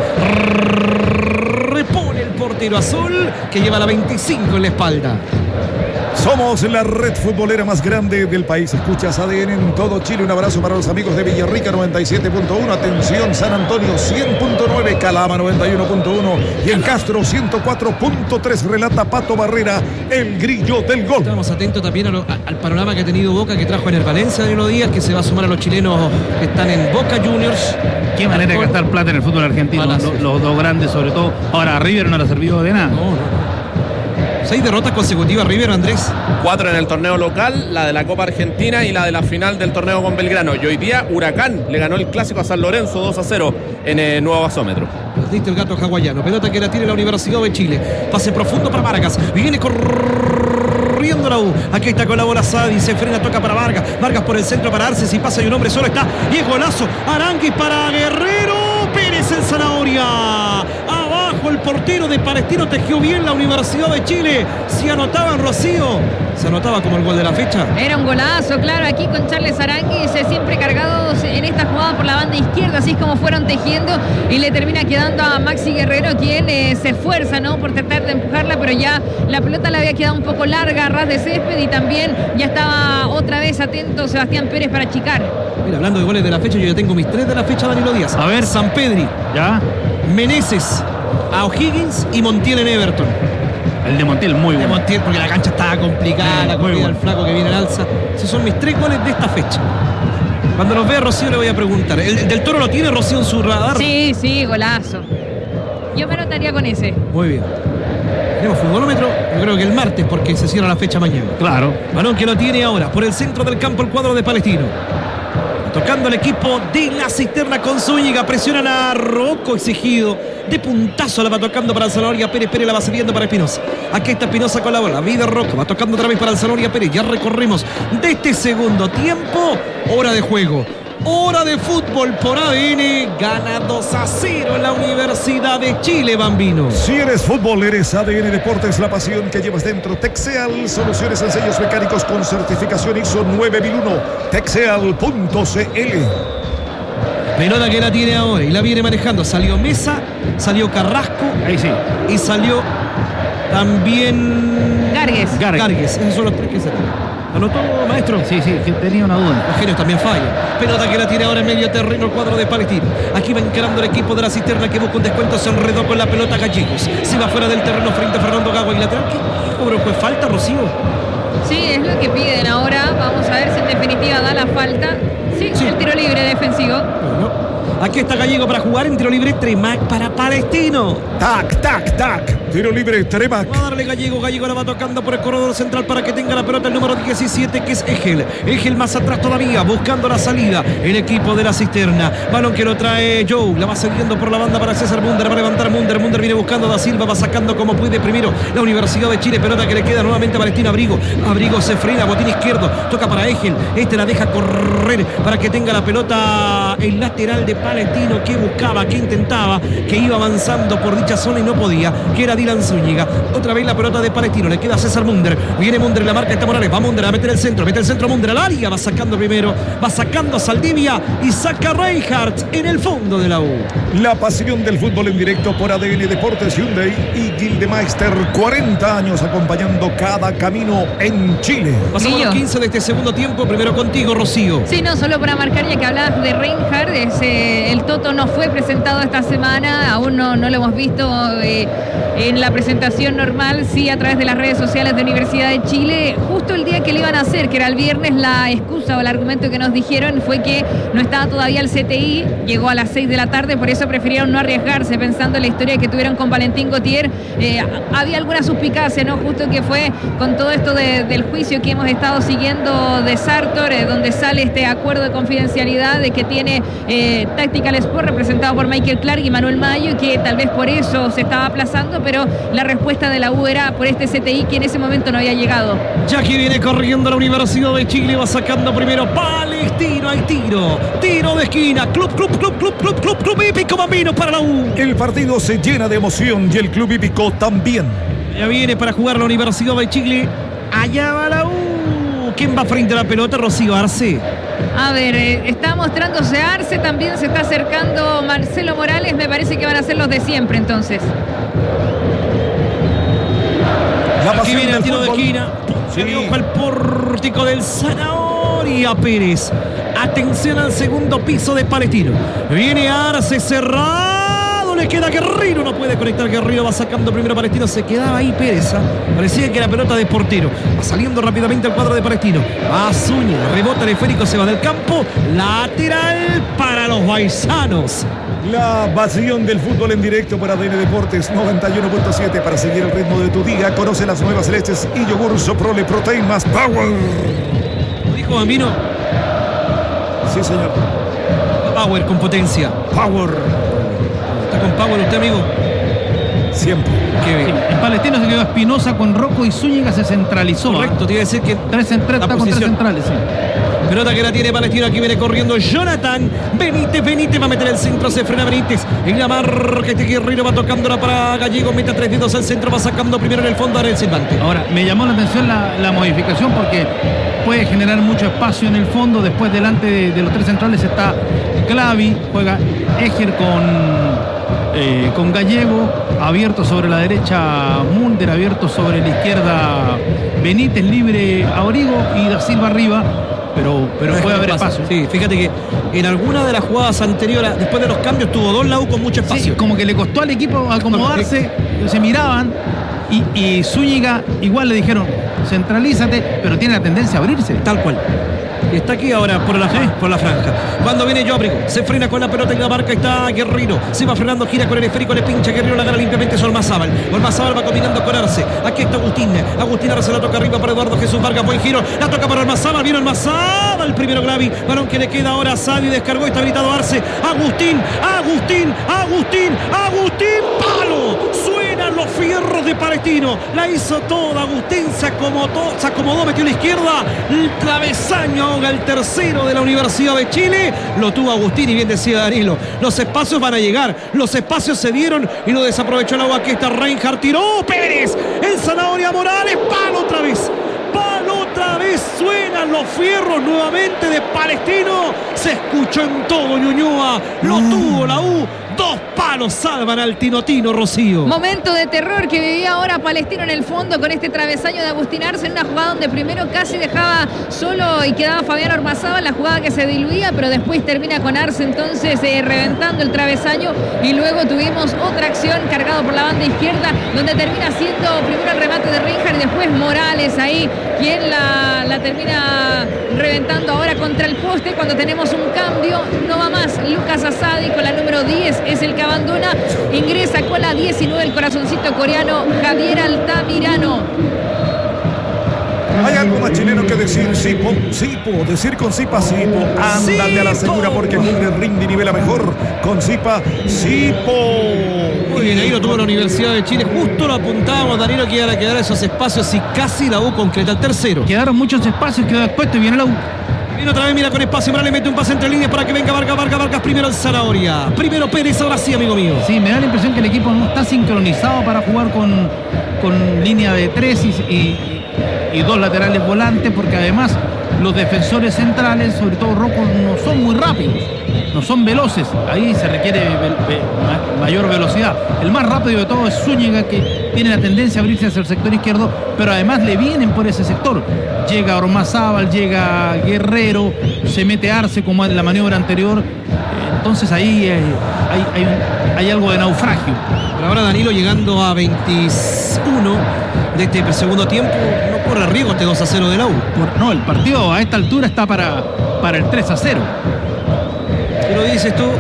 S2: Repone el portero azul que lleva la veinticinco en la espalda.
S4: Somos la red futbolera más grande del país. Escuchas A D N en todo Chile. Un abrazo para los amigos de Villarrica noventa y siete punto uno. Atención, San Antonio cien punto nueve. Calama noventa y uno punto uno. Y en Castro ciento cuatro punto tres. Relata Pato Barrera, el grillo del gol.
S2: Estamos atentos también a lo, a, al panorama que ha tenido Boca, que trajo en el Valencia de unos días, que se va a sumar a los chilenos que están en Boca Juniors.
S3: Qué manera de gastar plata en el fútbol argentino. Los, los dos grandes sobre todo. Ahora a River no le ha servido de nada.
S2: No, no, no. Seis derrotas consecutivas, River, Andrés.
S1: Cuatro en el torneo local, la de la Copa Argentina y la de la final del torneo con Belgrano. Y hoy día Huracán le ganó el clásico a San Lorenzo dos a cero en el nuevo gasómetro.
S2: Perdiste el gato hawaiano. Pelota que la tiene la Universidad de Chile. Pase profundo para Vargas. Viene corriendo la U. Aquí está con la bola Sadi. Se frena, toca para Vargas. Vargas por el centro para Arce. Si pasa y un hombre solo está. Y es golazo. Aranguis para Guerrero. Pérez en Zanahoria. Abajo el portero de Palestino tejió bien la Universidad de Chile. Si anotaban, Rocío, se anotaba como el gol de la fecha.
S11: Era un golazo, claro, aquí con Charles Aranguis, siempre cargados en esta jugada por la banda izquierda, así es como fueron tejiendo y le termina quedando a Maxi Guerrero, quien eh, se esfuerza, ¿no?, por tratar de empujarla, pero ya la pelota le había quedado un poco larga a ras de césped y también ya estaba otra vez atento Sebastián Pérez para achicar.
S2: Mira, hablando de goles de la fecha, yo ya tengo mis tres de la fecha, Danilo Díaz.
S3: A ver,
S2: San Pedri,
S3: ya,
S2: Meneses, a O'Higgins y Montiel en Everton.
S3: El de Montiel muy bueno.
S2: De Montiel, porque la cancha estaba complicada, la corrida del flaco que viene al alza. Esos son mis tres goles de esta fecha. Cuando los vea Rocío le voy a preguntar. ¿El, el del Toro lo tiene Rocío en su radar?
S11: Sí, sí, golazo. Yo me anotaría con ese.
S2: Muy bien. Tenemos futbolómetro, yo creo que el martes, porque se cierra la fecha mañana.
S3: Claro.
S2: Balón que lo tiene ahora por el centro del campo el cuadro de Palestino. Tocando el equipo de la Cisterna con Zúñiga. Presionan a Rocco, exigido. De puntazo la va tocando para el Zanahoria Pérez. Pérez la va cediendo para Espinosa. Aquí está Espinosa con la bola. Vida Rocco. Va tocando otra vez para el Zanahoria Pérez. Ya recorrimos de este segundo tiempo. Hora de juego. Hora de fútbol por A D N. Gana dos a cero la Universidad de Chile, Bambino.
S4: Si eres fútbol, eres A D N Deportes, la pasión que llevas dentro. Texeal, soluciones en sellos mecánicos con certificación I S O nueve mil uno. Texeal punto c l.
S2: Pelota que la tiene ahora y la viene manejando. Salió Mesa, salió Carrasco.
S3: Ahí sí.
S2: Y salió también
S11: Gargues.
S2: Gargues. Esos son los tres que se tienen. ¿Anotó, maestro?
S3: Sí, sí, que tenía una duda.
S2: Los genios también fallan. Pelota que la tiene ahora en medio terreno el cuadro de Palestino. Aquí va encarando el equipo de la Cisterna que busca un descuento. Se enredó con la pelota Gallegos. Se va fuera del terreno frente a Fernando Gago y lateral. ¿Qué cobro? Pues falta, Rocío.
S11: Sí, es lo que piden ahora. Vamos a ver si en definitiva da la falta. Sí, sí. El tiro libre defensivo.
S2: Bueno. Aquí está Gallego para jugar en tiro libre. Tremac para Palestino.
S4: Tac, tac, tac. Tiro libre, Tremac.
S2: Va a darle Gallego. Gallego la va tocando por el corredor central para que tenga la pelota el número diecisiete, que es Egel. Egel más atrás todavía, buscando la salida. El equipo de la Cisterna. Balón que lo trae Joe. La va siguiendo por la banda para César Munder. Va a levantar Munder. Munder viene buscando a Da Silva. Va sacando como puede primero la Universidad de Chile. Pelota que le queda nuevamente a Palestino. Abrigo. Abrigo se frena. Botín izquierdo. Toca para Egel. Este la deja correr para que tenga la pelota el lateral de Palestino, que buscaba, que intentaba, que iba avanzando por dicha zona y no podía, que era Dylan Zúñiga. Otra vez la pelota de Palestino, le queda a César Munder. Viene Munder, la marca está Morales. Va Munder a meter el centro. Mete el centro Munder al área. Va sacando primero. Va sacando a Saldivia y saca Reinhardt en el fondo de la U.
S4: La pasión del fútbol en directo por A D N Deportes Hyundai y Gildemeister. cuarenta años acompañando cada camino en Chile.
S2: Pasamos a los quince de este segundo tiempo. Primero contigo, Rocío.
S11: Sí, no, solo para marcar, ya que hablabas de Reinhardt, ese, el Toto no fue presentado esta semana. Aún no, no lo hemos visto eh, en la presentación normal, sí a través de las redes sociales de Universidad de Chile. Justo el día que le iban a hacer, que era el viernes, la excusa o el argumento que nos dijeron fue que no estaba todavía el C T I, llegó a las seis de la tarde, por eso prefirieron no arriesgarse, pensando en la historia que tuvieron con Valentín Gauthier. Eh, había alguna suspicacia, ¿no? Justo que fue con todo esto de, del juicio que hemos estado siguiendo de Sartor, eh, donde sale este acuerdo de confidencialidad de que tiene eh, Tactical Sport, representado por Michael Clark y Manuel Mayo, y que tal vez por eso se estaba aplazando, pero la respuesta de la U era por este C T I que en ese momento no había llegado.
S2: Ya que viene corriendo la Universidad de Chile, va sacando primero Palestino al tiro. Tiro de esquina. Club, club, club, club, club, club, club hípico Bambino para la U.
S4: El partido se llena de emoción y el club hípico también.
S2: Ya viene para jugar la Universidad de Chile. Allá va la U. ¿Quién va frente a la pelota? Rocío Arce.
S11: A ver, eh, está mostrándose Arce, también se está acercando Marcelo Morales, me parece que van a ser los de siempre entonces.
S2: Aquí viene el tiro de esquina. Se sí. Ojo al pórtico del Zanahoria Pérez. Atención al segundo piso de Palestino. Viene Arce cerrado. Le queda Guerrero. No puede conectar. Guerrero va sacando primero Palestino. Se quedaba ahí Pérez. ¿eh? Parecía que era pelota de portero. Va saliendo rápidamente el cuadro de Palestino. Va Zúñiga. Rebota el esférico. Se va del campo. Lateral para los paisanos.
S4: La pasión del fútbol en directo para A D N Deportes noventa y uno punto siete para seguir el ritmo de tu día. Conoce las nuevas leches y yogur Soprole Protein más Power.
S2: ¿Lo dijo Bambino?
S4: Sí, señor.
S2: Power con potencia.
S4: Power.
S2: ¿Está con Power usted, amigo?
S4: Siempre.
S3: Qué bien. En Palestino se quedó Espinosa con Rocco y Zúñiga se centralizó.
S2: Correcto, te iba a decir que
S3: tres en tres, está con tres centrales, sí.
S2: Pelota que la tiene Palestino, aquí viene corriendo Jonathan Benítez, Benítez va a meter el centro, se frena Benítez en la marca, este Guerrero va tocándola para Gallego, mete tres dedos al centro, va sacando primero en el fondo a el Silvante.
S3: Ahora, me llamó la atención la, la modificación porque puede generar mucho espacio en el fondo, después delante de, de los tres centrales está Clavi, juega Eger con... Eh, con Gallego, abierto sobre la derecha Munder, abierto sobre la izquierda Benítez, libre Abrigo y Da Silva arriba, pero, pero puede haber espacio.
S2: Sí, fíjate que en alguna de las jugadas anteriores, después de los cambios, tuvo dos la U con mucho espacio.
S3: Sí, como que le costó al equipo acomodarse, se miraban y, y Zúñiga igual le dijeron centralízate, pero tiene la tendencia a abrirse.
S2: Tal cual. Está aquí ahora por la, por la franja. Cuando viene Jobrigo, se frena con la pelota en la marca, está Guerrero. Se va frenando, gira con el esférico, le pincha Guerrero, la gana limpiamente su Ormazábal. Ormazábal va combinando con Arce. Aquí está Agustín. Agustín Arce la toca arriba para Eduardo Jesús Vargas. Buen giro, la toca para Ormazábal. Viene Ormazábal, primero Glavi. Balón que le queda ahora a Sabio. Descargó, está habilitado Arce. Agustín, Agustín, Agustín, Agustín. ¡Palo! Suenan los fierros de Palestino. La hizo toda. Agustín se acomodó, se acomodó, metió a la izquierda. El travesaño el tercero de la Universidad de Chile, lo tuvo Agustín y bien decía Danilo, los espacios van a llegar, los espacios se dieron y lo desaprovechó el agua. Aquí está Reinhardt, tiró Pérez, el Zanahoria Morales, palo otra vez, palo otra vez, suenan los fierros nuevamente de Palestino, se escuchó en todo Ñuñoa, lo tuvo la U, Dos palos salvan al Tino Tino, Rocío.
S11: Momento de terror que vivía ahora Palestino en el fondo con este travesaño de Agustín Arce en una jugada donde primero casi dejaba solo y quedaba Fabián Ormazábal, la jugada que se diluía, pero después termina con Arce entonces eh, reventando el travesaño, y luego tuvimos otra acción cargado por la banda izquierda donde termina siendo primero el remate de Reinhardt y después Morales ahí quien la, la termina reventando ahora contra el poste cuando tenemos un cambio. No va más Lucas Asadi con la número diez, es el que abandona, ingresa con la diecinueve el corazoncito coreano Javier Altamirano.
S4: Hay algo más chileno que decir, Sipo, Sipo, decir con Sipa, Sipo, ándate a la segura porque Mugre rinde y nivela mejor, con Sipa, Sipo.
S2: Muy bien, ahí lo tuvo la Universidad de Chile, justo lo apuntábamos, Danilo, que iban a quedar esos espacios y casi la U concreta el tercero.
S3: Quedaron muchos espacios, quedó expuesto y viene la U.
S2: Viene otra vez, mira con espacio, Morales mete un pase entre líneas para que venga Vargas, Vargas, Vargas, primero el Zanahoria, primero Pérez, ahora sí, amigo mío.
S3: Sí, me da la impresión que el equipo no está sincronizado para jugar con, con línea de tres y, y, y dos laterales volantes, porque además los defensores centrales, sobre todo Rocco, no son muy rápidos, no son veloces, ahí se requiere ve, ve, mayor velocidad. El más rápido de todo es Zúñiga, que tiene la tendencia a abrirse hacia el sector izquierdo, pero además le vienen por ese sector. Llega Ormazábal, llega Guerrero, se mete Arce como en la maniobra anterior, entonces ahí hay, hay, hay, hay algo de naufragio.
S2: Pero ahora Danilo, llegando a veintiuno de este segundo tiempo, no corre riesgo este dos a cero de la U.
S3: Por, no, el partido a esta altura está para, para el tres a cero.
S2: ¿Qué lo dices tú?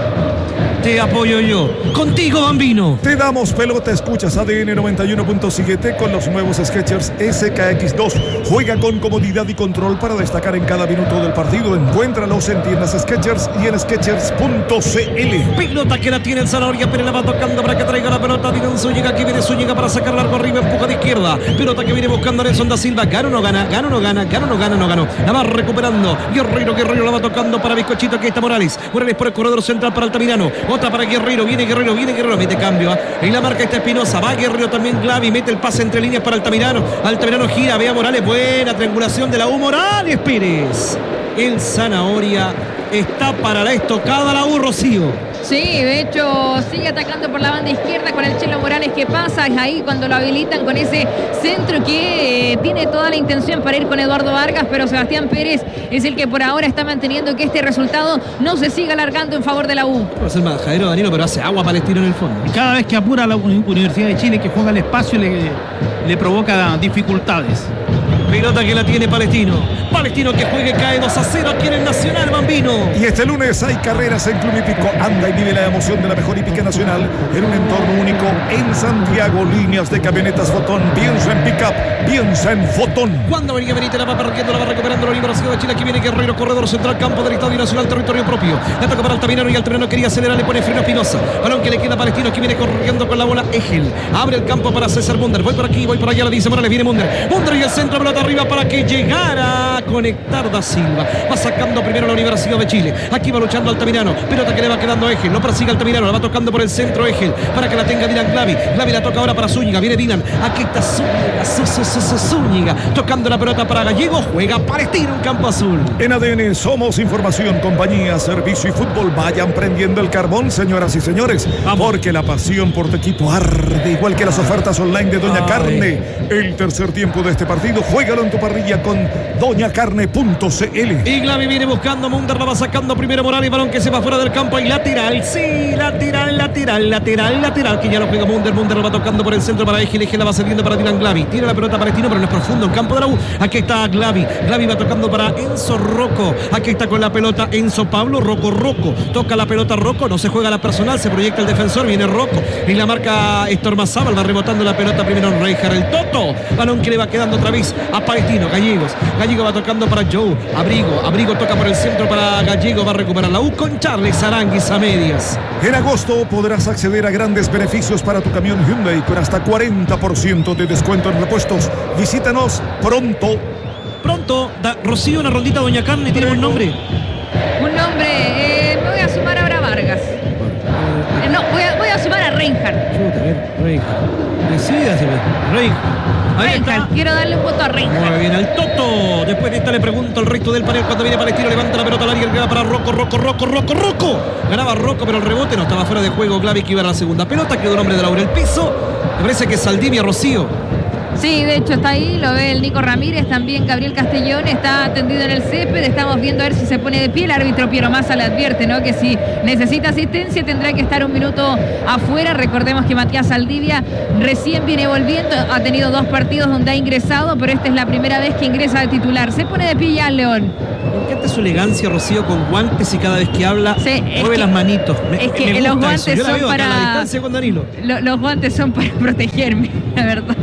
S2: Te apoyo yo. Contigo, Bambino.
S4: Te damos pelota, escuchas A D N noventa y uno punto siete con los nuevos Skechers S K X dos. Juega con comodidad y control para destacar en cada minuto del partido. Encuéntralos en tiendas Skechers y en Skechers punto c l.
S2: Pelota que la tiene el Zanahoria, pero la va tocando para que traiga la pelota. Dylan Zúñiga, aquí viene Zúñiga para sacar largo arriba, empuja de izquierda. Pelota que viene buscando a Nelson da Silva. Gana o no gana, gana o no gana, gana o no gana, no ganó. La va recuperando. Guerrero, Guerrero la va tocando para Bizcochito. Aquí está Morales. Morales por el corredor central para Altamirano. Otra para Guerrero, viene Guerrero, viene Guerrero, mete cambio. ¿eh? En la marca está Espinosa, va Guerrero también, Glavi, mete el pase entre líneas para Altamirano. Altamirano gira, ve a Morales, buena triangulación de la U. Morales Pérez. El Zanahoria está para la estocada, la U, Rocío.
S11: Sí, de hecho sigue atacando por la banda izquierda con el Chelo Morales que pasa, es ahí cuando lo habilitan con ese centro que eh, tiene toda la intención para ir con Eduardo Vargas, pero Sebastián Pérez es el que por ahora está manteniendo que este resultado no se siga alargando en favor de la U.
S2: Puede ser majadero, Danilo, pero hace agua Palestino en el fondo.
S3: Cada vez que apura la Universidad de Chile, que juega el espacio, le, le provoca dificultades.
S2: Pelota que la tiene Palestino. Palestino que juegue, cae dos a cero aquí en el Nacional, Bambino.
S4: Y este lunes hay carreras en Club Hípico. Anda y vive la emoción de la mejor hípica nacional en un entorno único en Santiago. Líneas de camionetas Fotón. Piensa en pick-up, piensa en Fotón.
S2: Cuando venía Benítez, la va perdiendo, la va recuperando la Universidad de Chile. Aquí viene Guerrero, corredor central, campo del Estadio Nacional, territorio propio. La toca para Altamirano y Altamirano quería acelerar, le pone freno Espinosa. Balón que le queda a Palestino, aquí viene corriendo con la bola Egel. Abre el campo para César Munder. Voy por aquí, voy por allá, le dice Morales, viene Munder. Munder y el centro, pelota arriba para que llegara a conectar da Silva. Va sacando primero la Universidad de Chile. Aquí va luchando Altamirano. Pelota que le va quedando a Egel. No persigue Altamirano. La va tocando por el centro Egel. Para que la tenga Dylan Glavi. Glavi la toca ahora para Zúñiga. Viene Dylan. Aquí está Zúñiga. Zúñiga. Tocando la pelota para Gallego. Juega Palestino en campo azul.
S4: En A D N somos información, compañía, servicio y fútbol. Vayan prendiendo el carbón, señoras y señores. Vamos. Porque la pasión por tu equipo arde. Igual que las ofertas online de Doña Ay. Carne. El tercer tiempo de este partido. Juégalo en tu parrilla con doña carne punto c l.
S2: Y Glavi viene buscando, Munder la va sacando primero Morales, balón que se va fuera del campo y lateral, sí, lateral, lateral, lateral, lateral, que ya lo juega Munder, Munder lo va tocando por el centro para Egel, Egel la va cediendo para Dylan Glavi, tiene la pelota Palestino pero no es profundo en campo de la U, aquí está Glavi, Glavi va tocando para Enzo Rocco, aquí está con la pelota Enzo Pablo, Rocco, Rocco, toca la pelota Rocco, no se juega la personal, se proyecta el defensor, viene Rocco, y la marca Estormazábal, va rebotando la pelota primero en Reinhardt, el Toto, balón que le va quedando otra vez a Palestino, Gallegos, Gallego va tocando para Joe, Abrigo, Abrigo toca por el centro para Gallego, va a recuperar la U con Charles Aranguis a medias.
S4: En agosto podrás acceder a grandes beneficios para tu camión Hyundai con hasta cuarenta por ciento de descuento en repuestos. Visítanos pronto.
S2: Pronto, da, Rocío, una rondita Doña Carne, ¿tiene un nombre?
S11: Un nombre, eh, me voy a sumar ahora a Vargas. Eh, no, voy a, voy a sumar a Reinhardt.
S2: Chuta, bien, Reinhardt. decídase. Reinhardt. Ahí está.
S11: Quiero darle un voto a Reinhardt.
S2: Muy bien, al Toto. Después de esta le pregunto al resto del panel cuando viene Palestino, levanta la pelota al área, graba para Rocco, Rocco, Rocco, Rocco, Rocco. Ganaba Rocco, pero el rebote no estaba fuera de juego. Glavi que iba a la segunda pelota, quedó un hombre de Laura el piso. Me parece que es Saldivia Rocío.
S11: Sí, de hecho está ahí, lo ve el Nico Ramírez, también Gabriel Castellón está tendido en el césped, estamos viendo a ver si se pone de pie, el árbitro Piero Massa le advierte, ¿no? Que si necesita asistencia tendrá que estar un minuto afuera. Recordemos que Matías Saldivia recién viene volviendo, ha tenido dos partidos donde ha ingresado, pero esta es la primera vez que ingresa de titular. Se pone de pie ya el León.
S2: Me encanta su elegancia, Rocío, con guantes y cada vez que habla
S11: sí,
S2: mueve
S11: que,
S2: las manitos. Me,
S11: es que
S2: me
S11: los
S2: gusta
S11: guantes
S2: eso. Yo la
S11: son
S2: veo
S11: para...
S2: acá a la distancia con Danilo.
S11: Lo, los guantes son para protegerme, la verdad.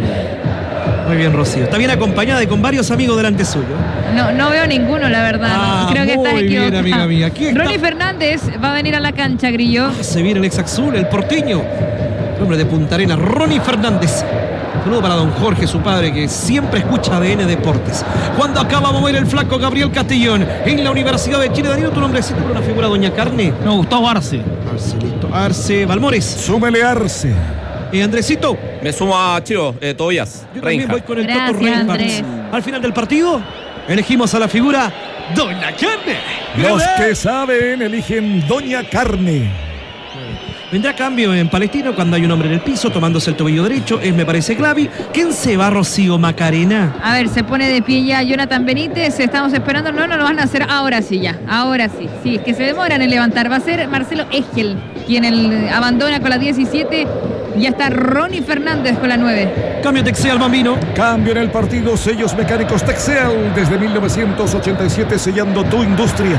S2: Muy bien, Rocío. Está bien acompañada y con varios amigos delante suyo.
S11: No, no veo ninguno, la verdad.
S2: Ah,
S11: no. Creo que estás equivocado.
S2: Bien, amiga mía. Aquí está.
S11: Ronnie Fernández va a venir a la cancha, Grillo.
S2: Ah, se viene el ex Azul, el porteño. El hombre de Punta Arenas, Ronnie Fernández. Saludo para don Jorge, su padre, que siempre escucha A D N Deportes. Cuando acaba de mover el flaco Gabriel Castellón en la Universidad de Chile. Danilo, tu nombrecito por una figura, doña Carne.
S3: Me gustó Arce.
S2: Arce, listo. Arce, Balmores.
S4: Súmele Arce.
S2: Eh, Andresito.
S1: Me sumo a Chivo, eh, Tobías.
S2: Yo también voy con el
S11: Gracias,
S2: Toto Reinhardt.
S11: Andrés.
S2: Al final del partido, elegimos a la figura Doña Carne.
S4: Los que saben eligen Doña Carne.
S2: Vendrá cambio en Palestino cuando hay un hombre en el piso tomándose el tobillo derecho. Es, me parece, Glavi. ¿Quién se va, Rocío Macarena?
S11: A ver, se pone de pie ya Jonathan Benítez. Estamos esperando. No, no lo van a hacer ahora sí ya. Ahora sí. Sí, es que se demoran en levantar. Va a ser Marcelo Egel quien el abandona con la diecisiete. Ya está Ronnie Fernández con la nueve.
S2: Cambio Texel Bambino.
S4: Cambio en el partido. Sellos mecánicos Texel desde mil novecientos ochenta y siete sellando tu industria.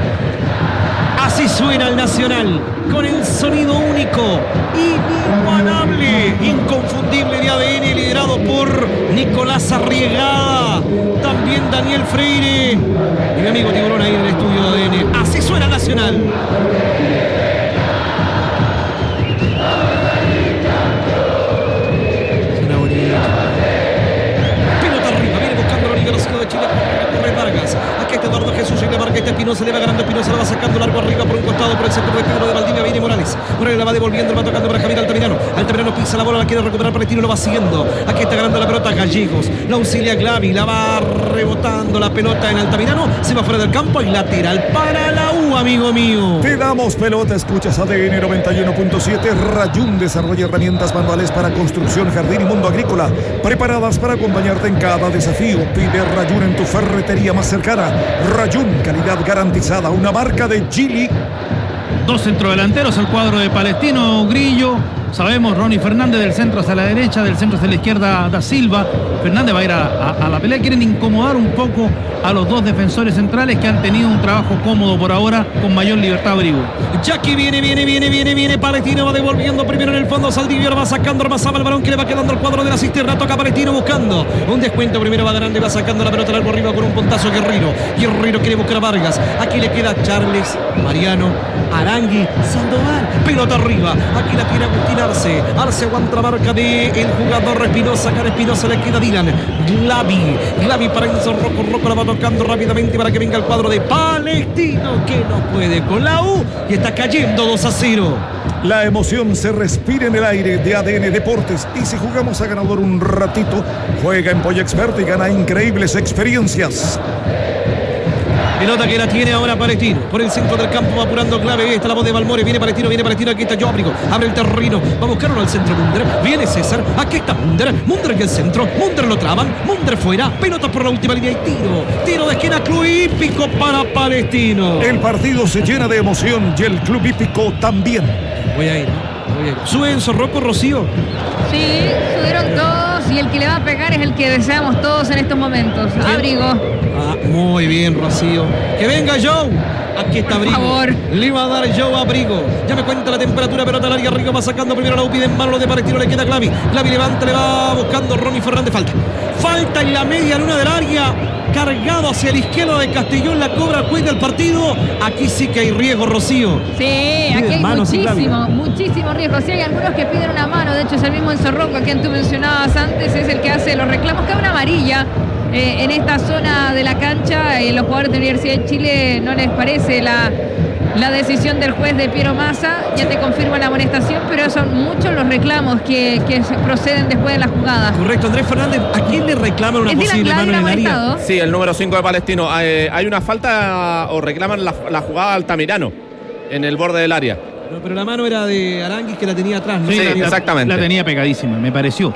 S2: Así suena el Nacional, con el sonido único, inigualable, inconfundible de A D N, liderado por Nicolás Arriegada, también Daniel Freire y mi amigo Tiburón ahí en el estudio de A D N. Así suena el Nacional. Suena bonito. Pelota arriba, viene buscando la Liga de Chile, corre Vargas. Aquí está Eduardo Jesús, y le marca este Espinosa, le va ganando Espinosa, la va sacando largo arriba por un costado, por el sector de Pedro de Valdivia, viene Morales. Morales la va devolviendo, la va tocando para Javier Altamirano. Altamirano pisa la bola, la quiere recuperar Palestino, lo va siguiendo. Aquí está ganando la pelota Gallegos, la auxilia Glavi, la va rebotando la pelota en Altamirano, se va fuera del campo y lateral para la U, amigo mío.
S4: Te damos pelota, escuchas A D N noventa y uno punto siete. Rayún desarrolla herramientas manuales para construcción, jardín y mundo agrícola, preparadas para acompañarte en cada desafío. Pide Rayún en tu ferretería más cercana. Rayún, calidad garantizada, una marca de Gili.
S3: Dos centrodelanteros, el cuadro de Palestino, Grillo. Sabemos, Ronnie Fernández del centro hacia la derecha, del centro hacia la izquierda, Da Silva. Fernández va a ir a, a, a la pelea. Quieren incomodar un poco a los dos defensores centrales que han tenido un trabajo cómodo por ahora, con mayor libertad Brigo.
S2: Jackie viene, viene, viene, viene, viene. Palestino va devolviendo primero en el fondo. Saldivia va sacando, armasaba el balón que le va quedando al cuadro de la cisterna. Toca Palestino buscando un descuento. Primero va ganando y va sacando la pelota largo arriba con un puntazo Guerrero. Guerrero quiere buscar a Vargas. Aquí le queda Charles, Mariano, Arangui, Sandoval. Pelota arriba. Aquí la tiene Agustín Arce. Arce aguanta la marca de el jugador Espinosa. Cara Espinosa le queda Dylan. Glavi. Glavi para Enzo Rocco. Rocco la va tocando rápidamente para que venga el cuadro de Palestino, que no puede con la U y está cayendo dos a cero.
S4: La emoción se respira en el aire de A D N Deportes. Y si jugamos a ganador un ratito, juega en Polla Experta y gana increíbles experiencias.
S2: Pelota que la tiene ahora Palestino. Por el centro del campo va apurando Clave. Ahí está la voz de Balmores. Viene Palestino, viene Palestino. Aquí está Jóbrigo. Abre el terreno. Va a buscarlo al centro Munder. Viene César. Aquí está Munder. Munder en el centro. Munder lo traban. Munder fuera. Pelota por la última línea y tiro. Tiro de esquina. Club Hípico para Palestino.
S4: El partido se llena de emoción y el Club Hípico también.
S2: Voy a ir. Voy a ir. Sube Enzo Rocco, Rocío.
S11: Sí, subieron todos y el que le va a pegar es el que deseamos todos en estos momentos. Abrigo.
S2: Ah, muy bien, Rocío. Que venga Joe. Aquí está Abrigo.
S11: Por favor.
S2: Le va a dar Joe a Abrigo. Ya me cuenta la temperatura, pelota al área. Rico va sacando primero la U, pide en mano de Palestino. Le queda Clavi. Clavi levanta, le va buscando Ronnie Fernández. Falta. Falta en la media luna del área. Cargado hacia la izquierda de Castellón. La cobra, cuenta el partido. Aquí sí que hay riesgo, Rocío.
S11: Sí, aquí hay muchísimo, muchísimo riesgo. Sí, hay algunos que piden una mano. De hecho, es el mismo Enzo Rocco, a quien tú mencionabas antes. Es el que hace los reclamos. Que hay una amarilla. Eh, en esta zona de la cancha, eh, los jugadores de la Universidad de Chile no les parece la, la decisión del juez de Piero Massa, ya te confirma la amonestación, pero son muchos los reclamos que, que proceden después de la jugada.
S2: Correcto, Andrés Fernández, ¿a quién le reclaman una
S11: ¿Es Dylan
S2: posible
S11: Glady
S2: mano en el área?
S11: amonestado?
S1: Sí, el número cinco de Palestino. Eh, hay una falta o reclaman la, la jugada Altamirano en el borde del área.
S2: Pero, pero la mano era de Aranguis que la tenía atrás, ¿no?
S1: Sí,
S3: la-
S1: exactamente.
S3: La tenía pegadísima, me pareció.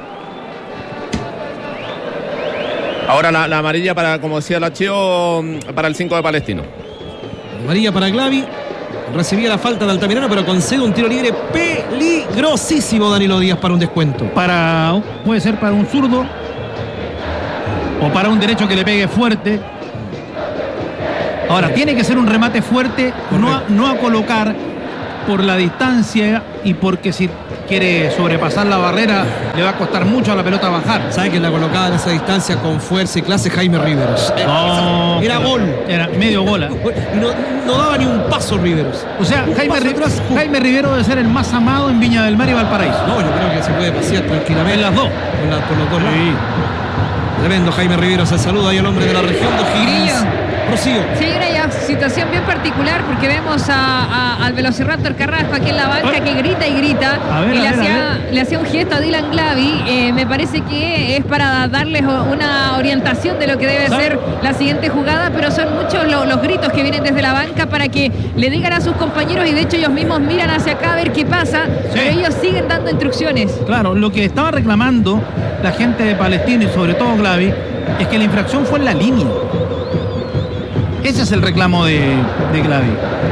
S1: Ahora la, la amarilla para, como decía la Chio, para el cinco de Palestino.
S2: Amarilla para Glavi. Recibía la falta de Altamirano, pero concede un tiro libre peligrosísimo Danilo Díaz para un descuento.
S3: Para, puede ser para un zurdo o para un derecho que le pegue fuerte. Ahora, tiene que ser un remate fuerte, no a, no a colocar por la distancia y porque si quiere sobrepasar la barrera le va a costar mucho a la pelota bajar.
S2: ¿Sabe que la colocaba en esa distancia con fuerza y clase Jaime Riveros?
S3: No,
S2: Era
S3: pero-
S2: gol.
S3: Era medio gola.
S2: No, no daba ni un paso Riveros.
S3: O sea,
S2: Un
S3: Jaime,
S2: paso
S3: Ri-
S2: atrás, ¡pum!
S3: Jaime Rivero debe ser el más amado en Viña del Mar y Valparaíso.
S2: No, yo creo que se puede pasear tranquilamente.
S3: En las dos.
S2: Con la- por los dos lados. Tremendo Jaime Riveros. Se saluda ahí al hombre de la región de O'Higgins.
S11: Grillo.
S2: Rocío.
S11: Sí, hay una ya situación bien particular porque vemos a, a- al Velociraptor Carrasco aquí en la banca que grita y grita
S3: A ver,
S11: y
S3: a
S11: le,
S3: ver, a
S11: hacía, le hacía un gesto a Dylan Glavi. Eh, me parece que es para darles una orientación de lo que debe ser la siguiente jugada, pero son muchos lo- los gritos que vienen desde la banca para que le digan a sus compañeros y de hecho ellos mismos miran hacia acá a ver qué pasa, pero ellos siguen dando instrucciones.
S3: Claro, lo que estaba reclamando la gente de Palestino y sobre todo Glavi es que la infracción fue en la línea. Ese es el reclamo de, de Glavi.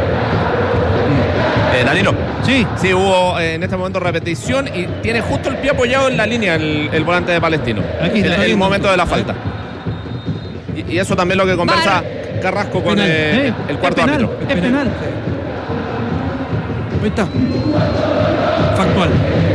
S1: Eh, Danilo.
S3: Sí.
S1: Sí, hubo eh, en este momento repetición y tiene justo el pie apoyado en la línea el, el volante de Palestino.
S3: Aquí está,
S1: en
S3: está
S1: el
S3: viendo.
S1: momento de la falta. Y, y eso también lo que conversa Carrasco con
S2: Penal.
S1: eh,
S3: Eh,
S1: el cuarto
S3: es penal,
S1: árbitro.
S3: es penal.
S2: Ahí está. Factual.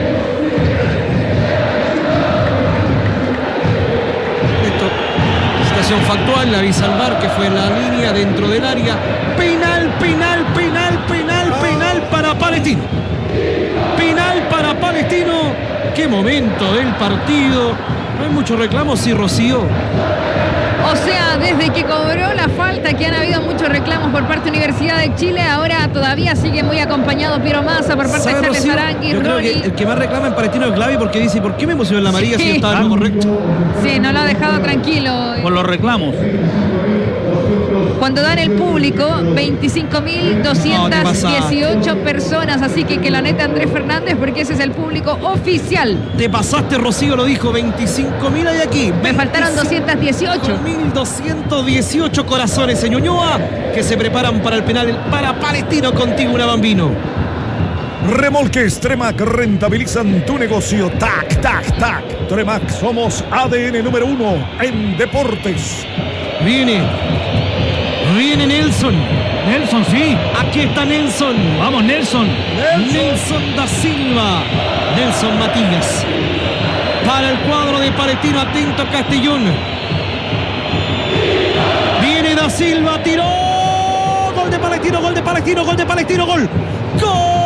S2: Esto. Situación factual. La avisa al V A R que fue en la línea dentro del área. Penal, penal, penal, penal, penal para Palestino. Penal para Palestino. Qué momento del partido. No hay muchos reclamos, sí, Rocío.
S11: O sea, desde que cobró la falta, que han habido muchos reclamos por parte de Universidad de Chile, ahora todavía sigue muy acompañado Piero Massa por parte de
S2: ¿Sabe,
S11: Charles
S2: Rocío?
S11: Aranguis,
S2: Yo creo
S11: Ronnie.
S2: que el que más reclama en Palestino es Glavi porque dice, ¿por qué me emocionó en la amarilla si
S11: Sí.
S2: yo estaba en lo correcto?
S11: Sí, no lo ha dejado tranquilo.
S3: Por los reclamos.
S11: Cuando dan el público, veinticinco mil doscientas dieciocho personas, así que que la neta Andrés Fernández, porque ese es el público oficial.
S2: Te pasaste, Rocío, lo dijo, veinticinco mil hay aquí.
S11: Me faltaron doscientos dieciocho.
S2: mil doscientos dieciocho corazones en Ñuñoa que se preparan para el penal para Palestino contigo, una Bambino.
S4: Remolques Tremac rentabilizan tu negocio. Tac, tac, tac. Tremac, somos A D N número uno en deportes.
S2: Viene. Viene Nelson.
S3: Nelson, sí.
S2: Aquí está Nelson.
S3: Vamos, Nelson.
S2: Nelson da Silva. Nelson Matías. Para el cuadro de Palestino, atento Castellón. Viene da Silva, tiró. Gol de Palestino, gol de Palestino, gol de Palestino, gol. ¡Gol!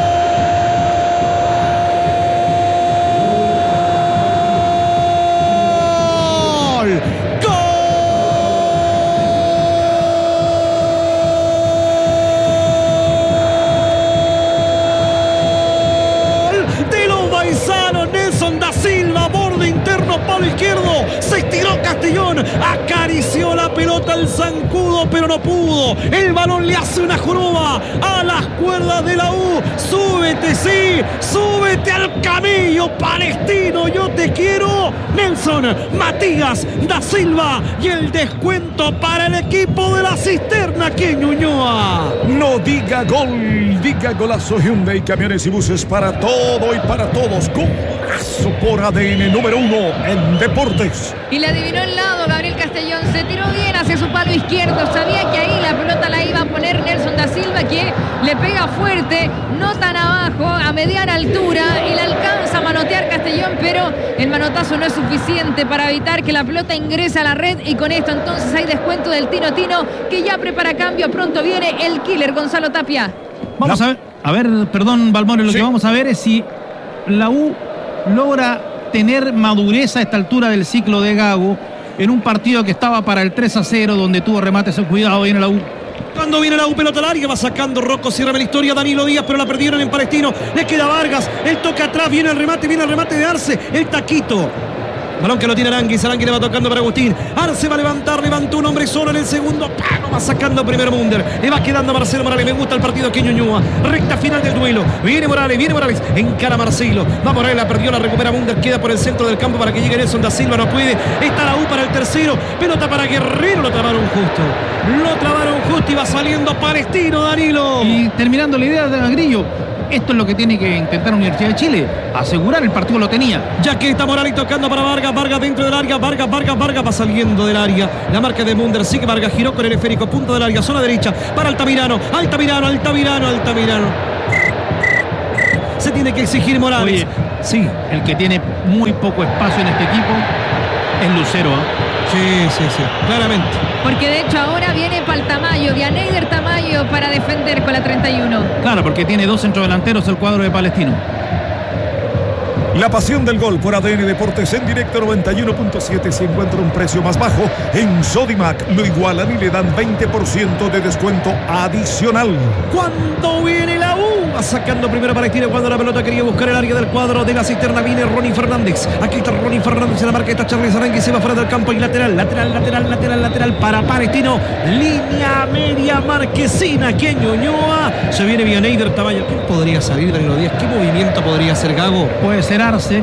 S2: De los Baizanos, Nelson da Silva, borde interno, palo izquierdo, se estiró Castellón, acarició la pelota al zancudo, pero no pudo. El balón le hace una joroba a las cuerdas de la U. Súbete, sí, súbete al camello palestino, yo te quiero. Nelson Matías da Silva y el descuento para el equipo de la Cisterna aquí en Ñuñoa.
S4: No diga gol, diga golazo. Hyundai, camiones y buses para todo y para todos. Golazo por A D N número uno en deportes.
S11: Y le adivinó el lado Gabriel Castellón, se tiró bien hacia su palo izquierdo, sabía que ahí la pelota la iba a poner Nelson da Silva, que le pega fuerte, no tan abajo, a mediana altura, y le alcanza a manotear Castellón, pero el manotazo no es suficiente para evitar que la pelota ingrese a la red, y con esto entonces hay descuento del Tino Tino, que ya prepara cambio, pronto viene el killer Gonzalo Tapia.
S3: Vamos a ver, a ver, perdón, Balmore, lo
S4: Sí.
S3: que vamos a ver es si la U logra tener madurez a esta altura del ciclo de Gago en un partido que estaba para el tres a cero, donde tuvo remates. Cuidado, viene la U.
S2: Cuando viene la U, pelota larga, va sacando Rocco, cierra la historia, Danilo Díaz, pero la perdieron en Palestino. Le queda Vargas, el toque atrás, viene el remate, viene el remate de Arce, el taquito. Balón que lo tiene Aranguis, Aranguis le va tocando para Agustín. Arce va a levantar, levantó un hombre solo en el segundo. ¡Pam! Va sacando primero Munder. Le va quedando a Marcelo Morales. Me gusta el partido que Ñuñoa. Recta final del duelo. Viene Morales, viene Morales. Encara Marcelo. Va Morales, la perdió, la recupera Munder. Queda por el centro del campo para que llegue Nelson da Silva. No puede. Está la U para el tercero. Pelota para Guerrero. Lo trabaron justo. Lo trabaron justo y va saliendo Palestino, Danilo.
S3: Y terminando la idea de Grillo. Esto es lo que tiene que intentar Universidad de Chile. Asegurar el partido lo tenía.
S2: Ya que está Morales tocando para Vargas. Vargas dentro del área. Vargas, Vargas, Vargas va saliendo del área. La marca de Munder. Sigue Vargas. Giró con el esférico. Punto del área. Zona derecha. Para Altamirano. Altamirano, Altamirano, Altamirano. Se tiene que exigir Morales.
S3: Oye, sí, el que tiene muy poco espacio en este equipo es Lucero. ¿eh?
S2: Sí, sí, sí. Claramente.
S11: Porque de hecho ahora viene para el Tamayo. Vianeider Tamayo para defender con la treinta y uno.
S3: Claro, porque tiene dos centrodelanteros el cuadro de Palestino.
S4: La pasión del gol por A D N Deportes en directo noventa y uno punto siete. Si encuentra un precio más bajo, en Sodimac lo igualan y le dan veinte por ciento de descuento adicional.
S2: Cuando viene la U, va sacando primero Palestino. Cuando la pelota quería buscar el área del cuadro de la cisterna, viene Ronnie Fernández. Aquí está Ronnie Fernández en la marca. Está Charles Aranguis, se va fuera del campo y lateral, lateral, lateral, lateral, lateral para Palestino. Línea media marquesina. Que Ñuñoa. Se viene Vianeider Tamayo. ¿Quién podría salir de los días? ¿Qué movimiento podría hacer Gago?
S3: Puede ser Arce,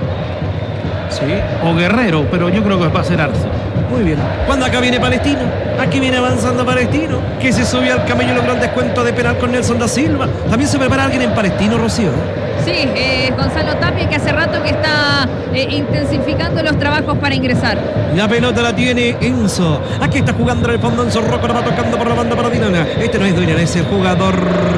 S2: sí,
S3: o Guerrero, pero yo creo que va a ser Arce.
S2: Muy bien. Cuando acá viene Palestino, aquí viene avanzando Palestino, que se subió al camello y logró el descuento de penal con Nelson da Silva. También se prepara alguien en Palestino, Rocío.
S11: Sí, eh, Gonzalo Tapia, que hace rato que está eh, intensificando los trabajos para ingresar.
S2: La pelota la tiene Enzo. Aquí está jugando en el fondo Enzo Rocco, la va tocando por la banda para Dinana. Este no es Dinana, es el jugador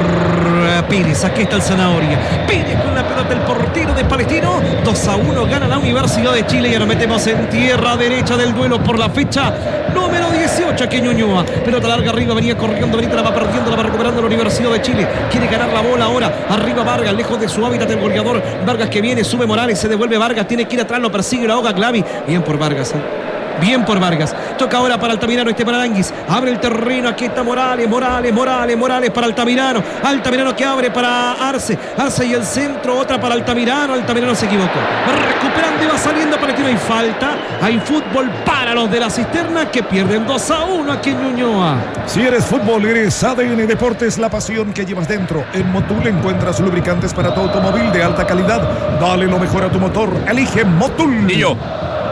S2: Pérez. Aquí está el Zanahoria. Pérez con la pelota, el portero de Palestino. dos a uno gana la Universidad de Chile. Y nos metemos en tierra derecha del duelo por la fecha número dieciocho. Aquí Ñuñoa. Pelota larga arriba, venía corriendo, Benita la va perdiendo, la va recuperando la Universidad de Chile. Quiere ganar la bola ahora. Arriba Vargas, lejos de su hábitat el goleador. Vargas que viene, sube Morales, se devuelve Vargas. Tiene que ir atrás, lo persigue, lo ahoga Clavi. Bien por Vargas, ¿eh? Bien por Vargas. Toca ahora para Altamirano, este para Aranguis. Abre el terreno, aquí está Morales, Morales, Morales, Morales para Altamirano. Altamirano que abre para Arce. Arce y el centro, otra para Altamirano. Altamirano se equivocó. Va recuperando y va saliendo Palestino. Hay falta. Hay fútbol para los de la cisterna que pierden dos a uno aquí en Ñuñoa.
S4: Si eres fútbol, eres A D N Deportes, la pasión que llevas dentro. En Motul encuentras lubricantes para tu automóvil de alta calidad. Dale lo mejor a tu motor. Elige Motul.
S1: Y yo.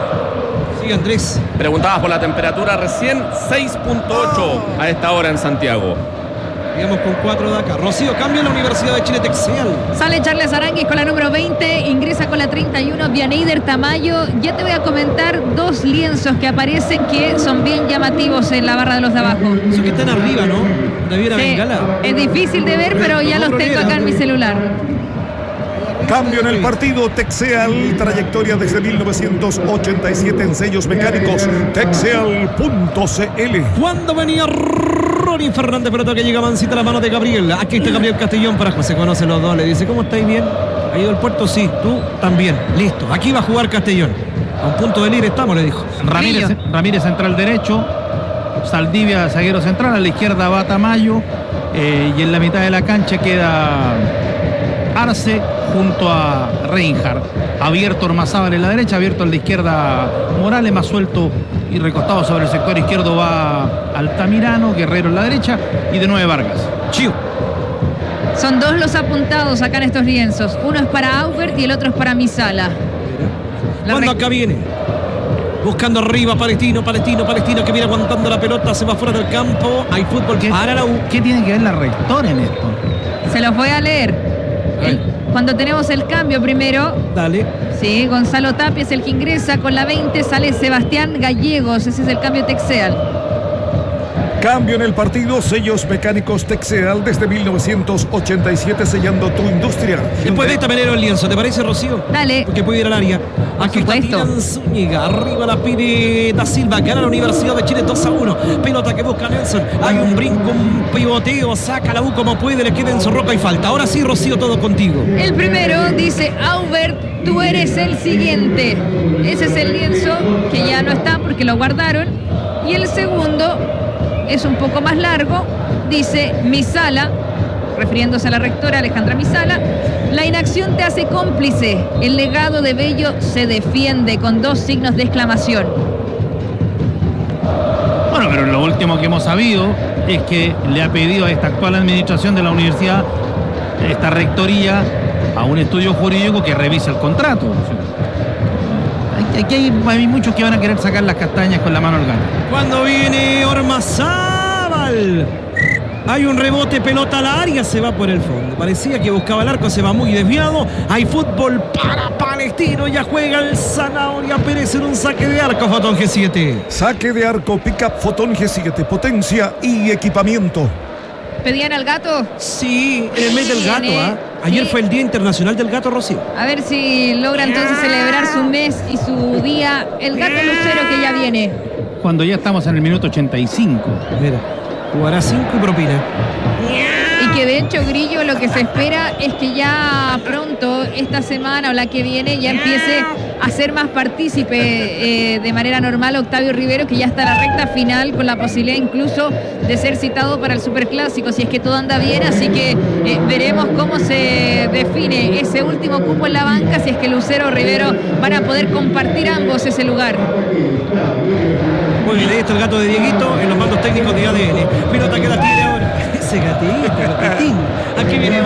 S2: Sí, Andrés.
S1: Preguntabas por la temperatura recién, seis punto ocho a esta hora en Santiago.
S2: Digamos con cuatro de acá. Rocío, cambio en la Universidad de Chile Texeal.
S11: Sale Charles Aranguis con la número veinte, ingresa con la treinta y uno, Vianeider Tamayo. Ya te voy a comentar dos lienzos que aparecen que son bien llamativos en la barra de los de abajo.
S2: Esos que están arriba, ¿no? Debiera
S11: sí,
S2: bengala.
S11: Es difícil de ver, pero ya los tengo acá en mi celular.
S4: Cambio en el partido. Texeal, trayectoria desde mil novecientos ochenta y siete en sellos mecánicos. Texeal punto c l.
S2: Cuando venía Ronnie Fernández, pelota que llega mansita a la mano de Gabriel. Aquí está Gabriel Castellón para José, conocen los dos. Le dice, ¿cómo estáis? Bien. ¿Ha ido al puerto? Sí. ¿Tú? También. Listo. Aquí va a jugar Castellón. A un punto de libre estamos, le dijo.
S3: Ramírez, Ramírez central derecho. Saldivia, zaguero central. A la izquierda va Tamayo. Eh, y en la mitad de la cancha queda Arce junto a Reinhardt. Abierto Ormazábal en la derecha, abierto a la izquierda Morales, más suelto y recostado sobre el sector izquierdo va Altamirano, Guerrero en la derecha y de nueve Vargas.
S2: Chiu.
S11: Son dos los apuntados acá en estos lienzos. Uno es para Aubert y el otro es para Misala.
S2: Cuando acá viene buscando arriba Palestino, Palestino, Palestino que viene aguantando la pelota, se va fuera del campo. Hay fútbol para la U.
S3: ¿Qué tiene que ver la rectora en esto?
S11: Se los voy a leer. El, cuando tenemos el cambio primero.
S2: Dale.
S11: Sí, Gonzalo Tapia es el que ingresa con la veinte, sale Sebastián Gallegos, ese es el cambio Texeal.
S4: Cambio en el partido, sellos mecánicos Texeal desde mil novecientos ochenta y siete, sellando tu industria.
S2: Después de esta manera el lienzo, ¿te parece, Rocío?
S11: Dale.
S2: Porque puede ir al área. Aquí está Tiran Zúñiga, arriba la pide da Silva, gana la Universidad de Chile dos a uno. Pelota que busca Nelson, hay un brinco, un pivoteo, saca la U como puede, le queda en su roca y falta. Ahora sí, Rocío, todo contigo.
S11: El primero dice, Aubert, tú eres el siguiente. Ese es el lienzo que ya no está porque lo guardaron. Y el segundo es un poco más largo, dice Misala, refiriéndose a la rectora Alejandra Misala: la inacción te hace cómplice, el legado de Bello se defiende, con dos signos de exclamación.
S3: Bueno, pero lo último que hemos sabido es que le ha pedido a esta actual administración de la universidad, esta rectoría, a un estudio jurídico que revise el contrato. Aquí hay, hay muchos que van a querer sacar las castañas con la mano al gato.
S2: Cuando viene Ormazábal, hay un rebote, pelota al área, se va por el fondo. Parecía que buscaba el arco, se va muy desviado. Hay fútbol para Palestino, ya juega el Zanahoria Pérez en un saque de arco. Fotón G siete.
S4: Saque de arco, pick-up Fotón G siete, potencia y equipamiento.
S11: ¿Pedían al gato?
S2: Sí, en el mes del gato, ¿ah? Ayer
S11: Sí.
S2: fue el Día Internacional del Gato, Rocío.
S11: A ver si logra entonces celebrar su mes y su día. El gato lucero que ya viene.
S3: Cuando ya estamos en el minuto ochenta y cinco.
S2: Mira, jugará cinco y propina.
S11: Y que de hecho, Grillo, lo que se espera es que ya pronto, esta semana o la que viene, ya empiece a ser más partícipe eh, de manera normal Octavio Rivero, que ya está en la recta final, con la posibilidad incluso de ser citado para el Superclásico, si es que todo anda bien. Así que eh, veremos cómo se define ese último cupo en la banca, si es que Lucero o Rivero van a poder compartir ambos ese lugar.
S2: Muy bien, ahí está el gato de Dieguito en los mandos técnicos de A D N. Pelota que la tiene ahora. Ese gatito, el gatín. Aquí viene